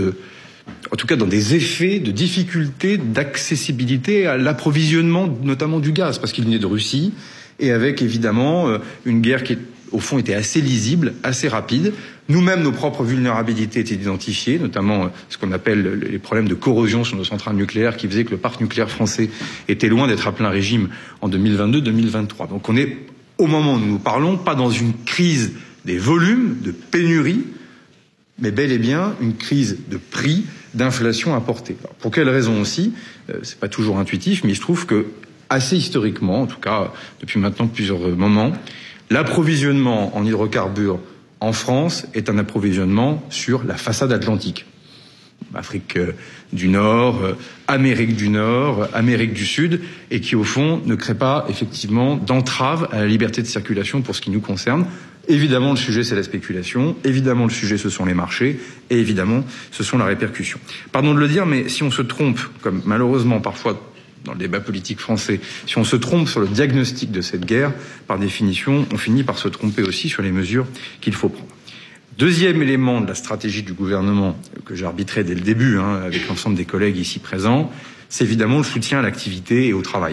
D: en tout cas dans des effets de difficulté d'accessibilité à l'approvisionnement, notamment du gaz, parce qu'il venait de Russie, et avec évidemment une guerre qui au fond était assez lisible, assez rapide. Nous-mêmes, nos propres vulnérabilités étaient identifiées, notamment ce qu'on appelle les problèmes de corrosion sur nos centrales nucléaires qui faisaient que le parc nucléaire français était loin d'être à plein régime en 2022-2023. Donc on est, au moment où nous parlons, pas dans une crise des volumes, de pénurie, mais bel et bien une crise de prix, d'inflation importée. Alors, pour quelles raisons aussi, c'est pas toujours intuitif, mais il se trouve que, assez historiquement, en tout cas depuis maintenant plusieurs moments, L'approvisionnement en hydrocarbures en France est un approvisionnement sur la façade atlantique. Afrique du Nord, Amérique du Nord, Amérique du Sud, et qui au fond ne crée pas effectivement d'entrave à la liberté de circulation pour ce qui nous concerne. Évidemment, le sujet, c'est la spéculation. Évidemment, le sujet, ce sont les marchés. Et évidemment, ce sont la répercussion. Pardon de le dire, mais si on se trompe, comme malheureusement parfois dans le débat politique français, si on se trompe sur le diagnostic de cette guerre, par définition, on finit par se tromper aussi sur les mesures qu'il faut prendre. Deuxième élément de la stratégie du gouvernement, que j'ai arbitré dès le début, avec l'ensemble des collègues ici présents, c'est évidemment le soutien à l'activité et au travail.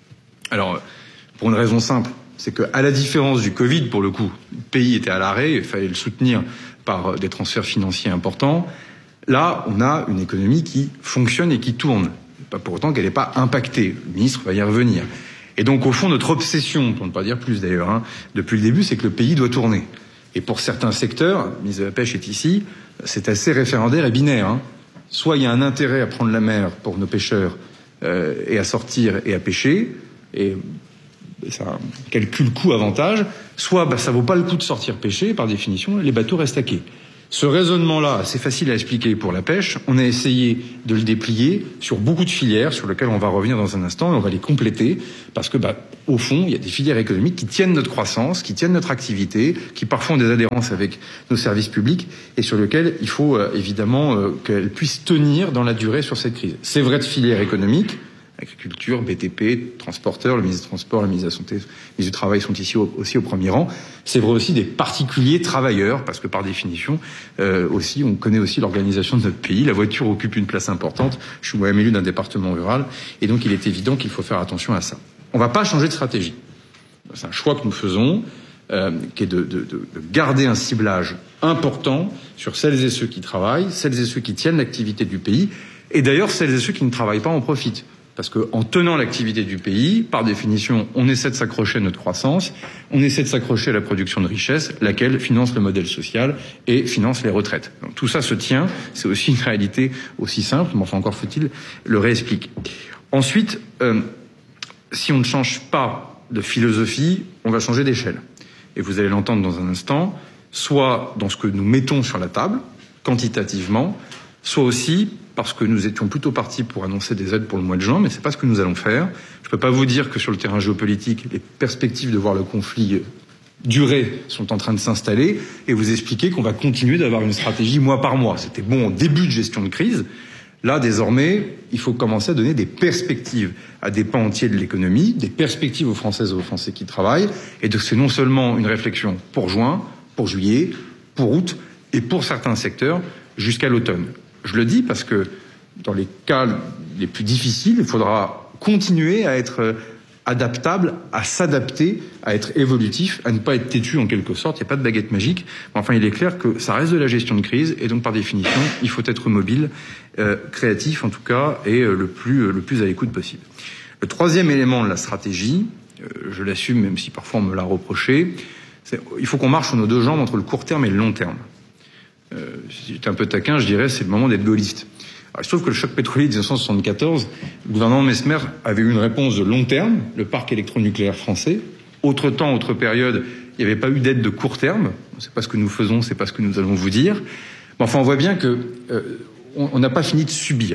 D: Alors, pour une raison simple, c'est qu'à la différence du Covid, pour le coup, le pays était à l'arrêt, il fallait le soutenir par des transferts financiers importants. Là, on a une économie qui fonctionne et qui tourne. Pas pour autant qu'elle n'est pas impactée. Le ministre va y revenir. Et donc, au fond, notre obsession, pour ne pas dire plus d'ailleurs, depuis le début, c'est que le pays doit tourner. Et pour certains secteurs, le ministre de la Pêche est ici, c'est assez référendaire et binaire. Soit il y a un intérêt à prendre la mer pour nos pêcheurs et à sortir et à pêcher, et c'est un calcul coût-avantage, soit ça vaut pas le coup de sortir pêcher, et par définition, les bateaux restent à quai. Ce raisonnement-là, c'est facile à expliquer pour la pêche. On a essayé de le déplier sur beaucoup de filières, sur lesquelles on va revenir dans un instant, et on va les compléter, parce que, au fond, il y a des filières économiques qui tiennent notre croissance, qui tiennent notre activité, qui parfois ont des adhérences avec nos services publics, et sur lesquelles il faut évidemment qu'elles puissent tenir dans la durée sur cette crise. C'est vrai de filières économiques, agriculture, BTP, transporteurs, le ministre des Transports, le ministre de la Santé, le ministre du Travail sont ici aussi au premier rang. C'est vrai aussi des particuliers travailleurs, parce que par définition, aussi, on connaît aussi l'organisation de notre pays. La voiture occupe une place importante. Je suis moi-même élu d'un département rural, et donc il est évident qu'il faut faire attention à ça. On ne va pas changer de stratégie. C'est un choix que nous faisons, qui est de garder un ciblage important sur celles et ceux qui travaillent, celles et ceux qui tiennent l'activité du pays, et d'ailleurs celles et ceux qui ne travaillent pas en profitent. Parce qu'en tenant l'activité du pays, par définition, on essaie de s'accrocher à notre croissance, on essaie de s'accrocher à la production de richesse, laquelle finance le modèle social et finance les retraites. Donc, tout ça se tient, c'est aussi une réalité aussi simple, mais enfin encore faut-il le réexpliquer. Ensuite, si on ne change pas de philosophie, on va changer d'échelle. Et vous allez l'entendre dans un instant, soit dans ce que nous mettons sur la table, quantitativement, soit aussi parce que nous étions plutôt partis pour annoncer des aides pour le mois de juin, mais c'est pas ce que nous allons faire. Je peux pas vous dire que sur le terrain géopolitique, les perspectives de voir le conflit durer sont en train de s'installer, et vous expliquer qu'on va continuer d'avoir une stratégie mois par mois. C'était bon au début de gestion de crise. Là, désormais, il faut commencer à donner des perspectives à des pans entiers de l'économie, des perspectives aux Françaises et aux Français qui travaillent, et donc c'est non seulement une réflexion pour juin, pour juillet, pour août, et pour certains secteurs, jusqu'à l'automne. Je le dis parce que dans les cas les plus difficiles, il faudra continuer à être adaptable, à s'adapter, à être évolutif, à ne pas être têtu en quelque sorte. Il n'y a pas de baguette magique. Mais enfin, il est clair que ça reste de la gestion de crise, et donc par définition, il faut être mobile, créatif en tout cas, et le plus à l'écoute possible. Le troisième élément de la stratégie, je l'assume même si parfois on me l'a reproché, c'est il faut qu'on marche sur nos deux jambes entre le court terme et le long terme. Si j'étais un peu taquin, je dirais c'est le moment d'être gaulliste. Alors, il se trouve que le choc pétrolier de 1974, le gouvernement Messmer avait eu une réponse de long terme, le parc électronucléaire français. Autre temps, autre période, il n'y avait pas eu d'aide de court terme. C'est pas ce que nous faisons, c'est pas ce que nous allons vous dire. Mais enfin, on voit bien que on n'a pas fini de subir.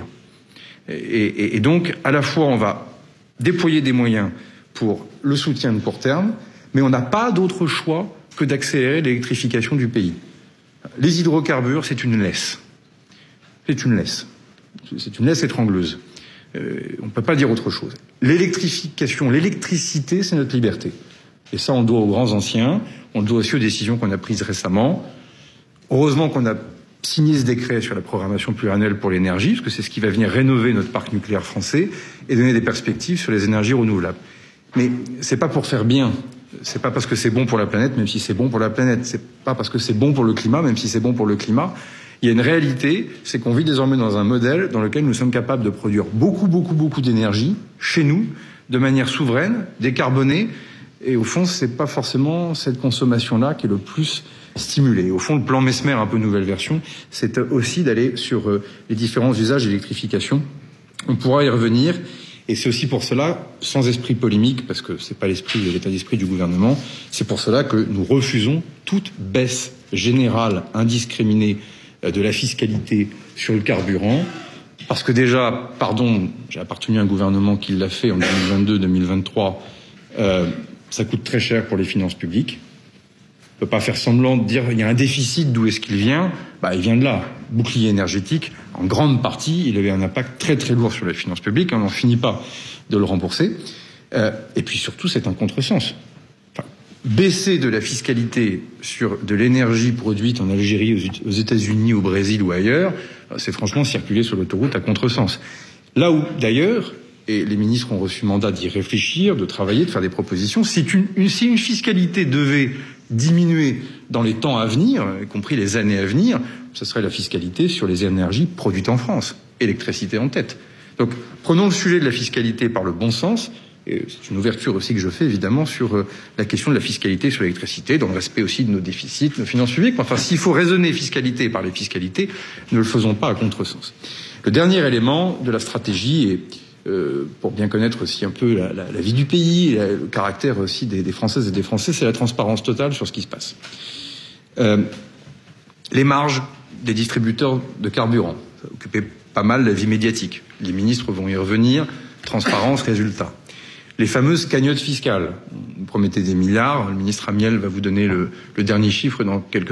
D: Et donc, à la fois, on va déployer des moyens pour le soutien de court terme, mais on n'a pas d'autre choix que d'accélérer l'électrification du pays. Les hydrocarbures, c'est une laisse. C'est une laisse. C'est une laisse étrangleuse. On ne peut pas dire autre chose. L'électrification, l'électricité, c'est notre liberté. Et ça, on le doit aux grands anciens. On le doit aussi aux décisions qu'on a prises récemment. Heureusement qu'on a signé ce décret sur la programmation pluriannuelle pour l'énergie, parce que c'est ce qui va venir rénover notre parc nucléaire français et donner des perspectives sur les énergies renouvelables. Mais c'est pas pour faire bien. C'est pas parce que c'est bon pour la planète, même si c'est bon pour la planète. C'est pas parce que c'est bon pour le climat, même si c'est bon pour le climat. Il y a une réalité, c'est qu'on vit désormais dans un modèle dans lequel nous sommes capables de produire beaucoup d'énergie chez nous, de manière souveraine, décarbonée. Et au fond, c'est pas forcément cette consommation-là qui est le plus stimulée. Au fond, le plan Messmer, un peu nouvelle version, c'est aussi d'aller sur les différents usages d'électrification. On pourra y revenir. Et c'est aussi pour cela, sans esprit polémique, parce que c'est pas l'état d'esprit du gouvernement, c'est pour cela que nous refusons toute baisse générale, indiscriminée de la fiscalité sur le carburant. Parce que déjà, j'ai appartenu à un gouvernement qui l'a fait en 2022-2023, ça coûte très cher pour les finances publiques. On peut pas faire semblant de dire il y a un déficit, d'où est-ce qu'il vient ? Il vient de là. Bouclier énergétique, en grande partie, il avait un impact très très lourd sur les finances publiques, on n'en finit pas de le rembourser. Et puis surtout, c'est un contresens. Baisser de la fiscalité sur de l'énergie produite en Algérie, aux États-Unis, au Brésil ou ailleurs, c'est franchement circuler sur l'autoroute à contresens. Là où, d'ailleurs, et les ministres ont reçu mandat d'y réfléchir, de travailler, de faire des propositions, si une fiscalité devait diminuer dans les temps à venir, y compris les années à venir, ce serait la fiscalité sur les énergies produites en France, électricité en tête. Donc, prenons le sujet de la fiscalité par le bon sens, et c'est une ouverture aussi que je fais évidemment sur la question de la fiscalité sur l'électricité, dans le respect aussi de nos déficits, de nos finances publiques. Enfin, s'il faut raisonner fiscalité par les fiscalités, ne le faisons pas à contresens. Le dernier élément de la stratégie, et pour bien connaître aussi un peu la vie du pays, le caractère aussi des Françaises et des Français, c'est la transparence totale sur ce qui se passe. Les marges des distributeurs de carburant, ça occupait pas mal la vie médiatique. Les ministres vont y revenir, transparence, résultat. Les fameuses cagnottes fiscales, vous promettez des milliards, le ministre Amiel va vous donner le dernier chiffre dans quelques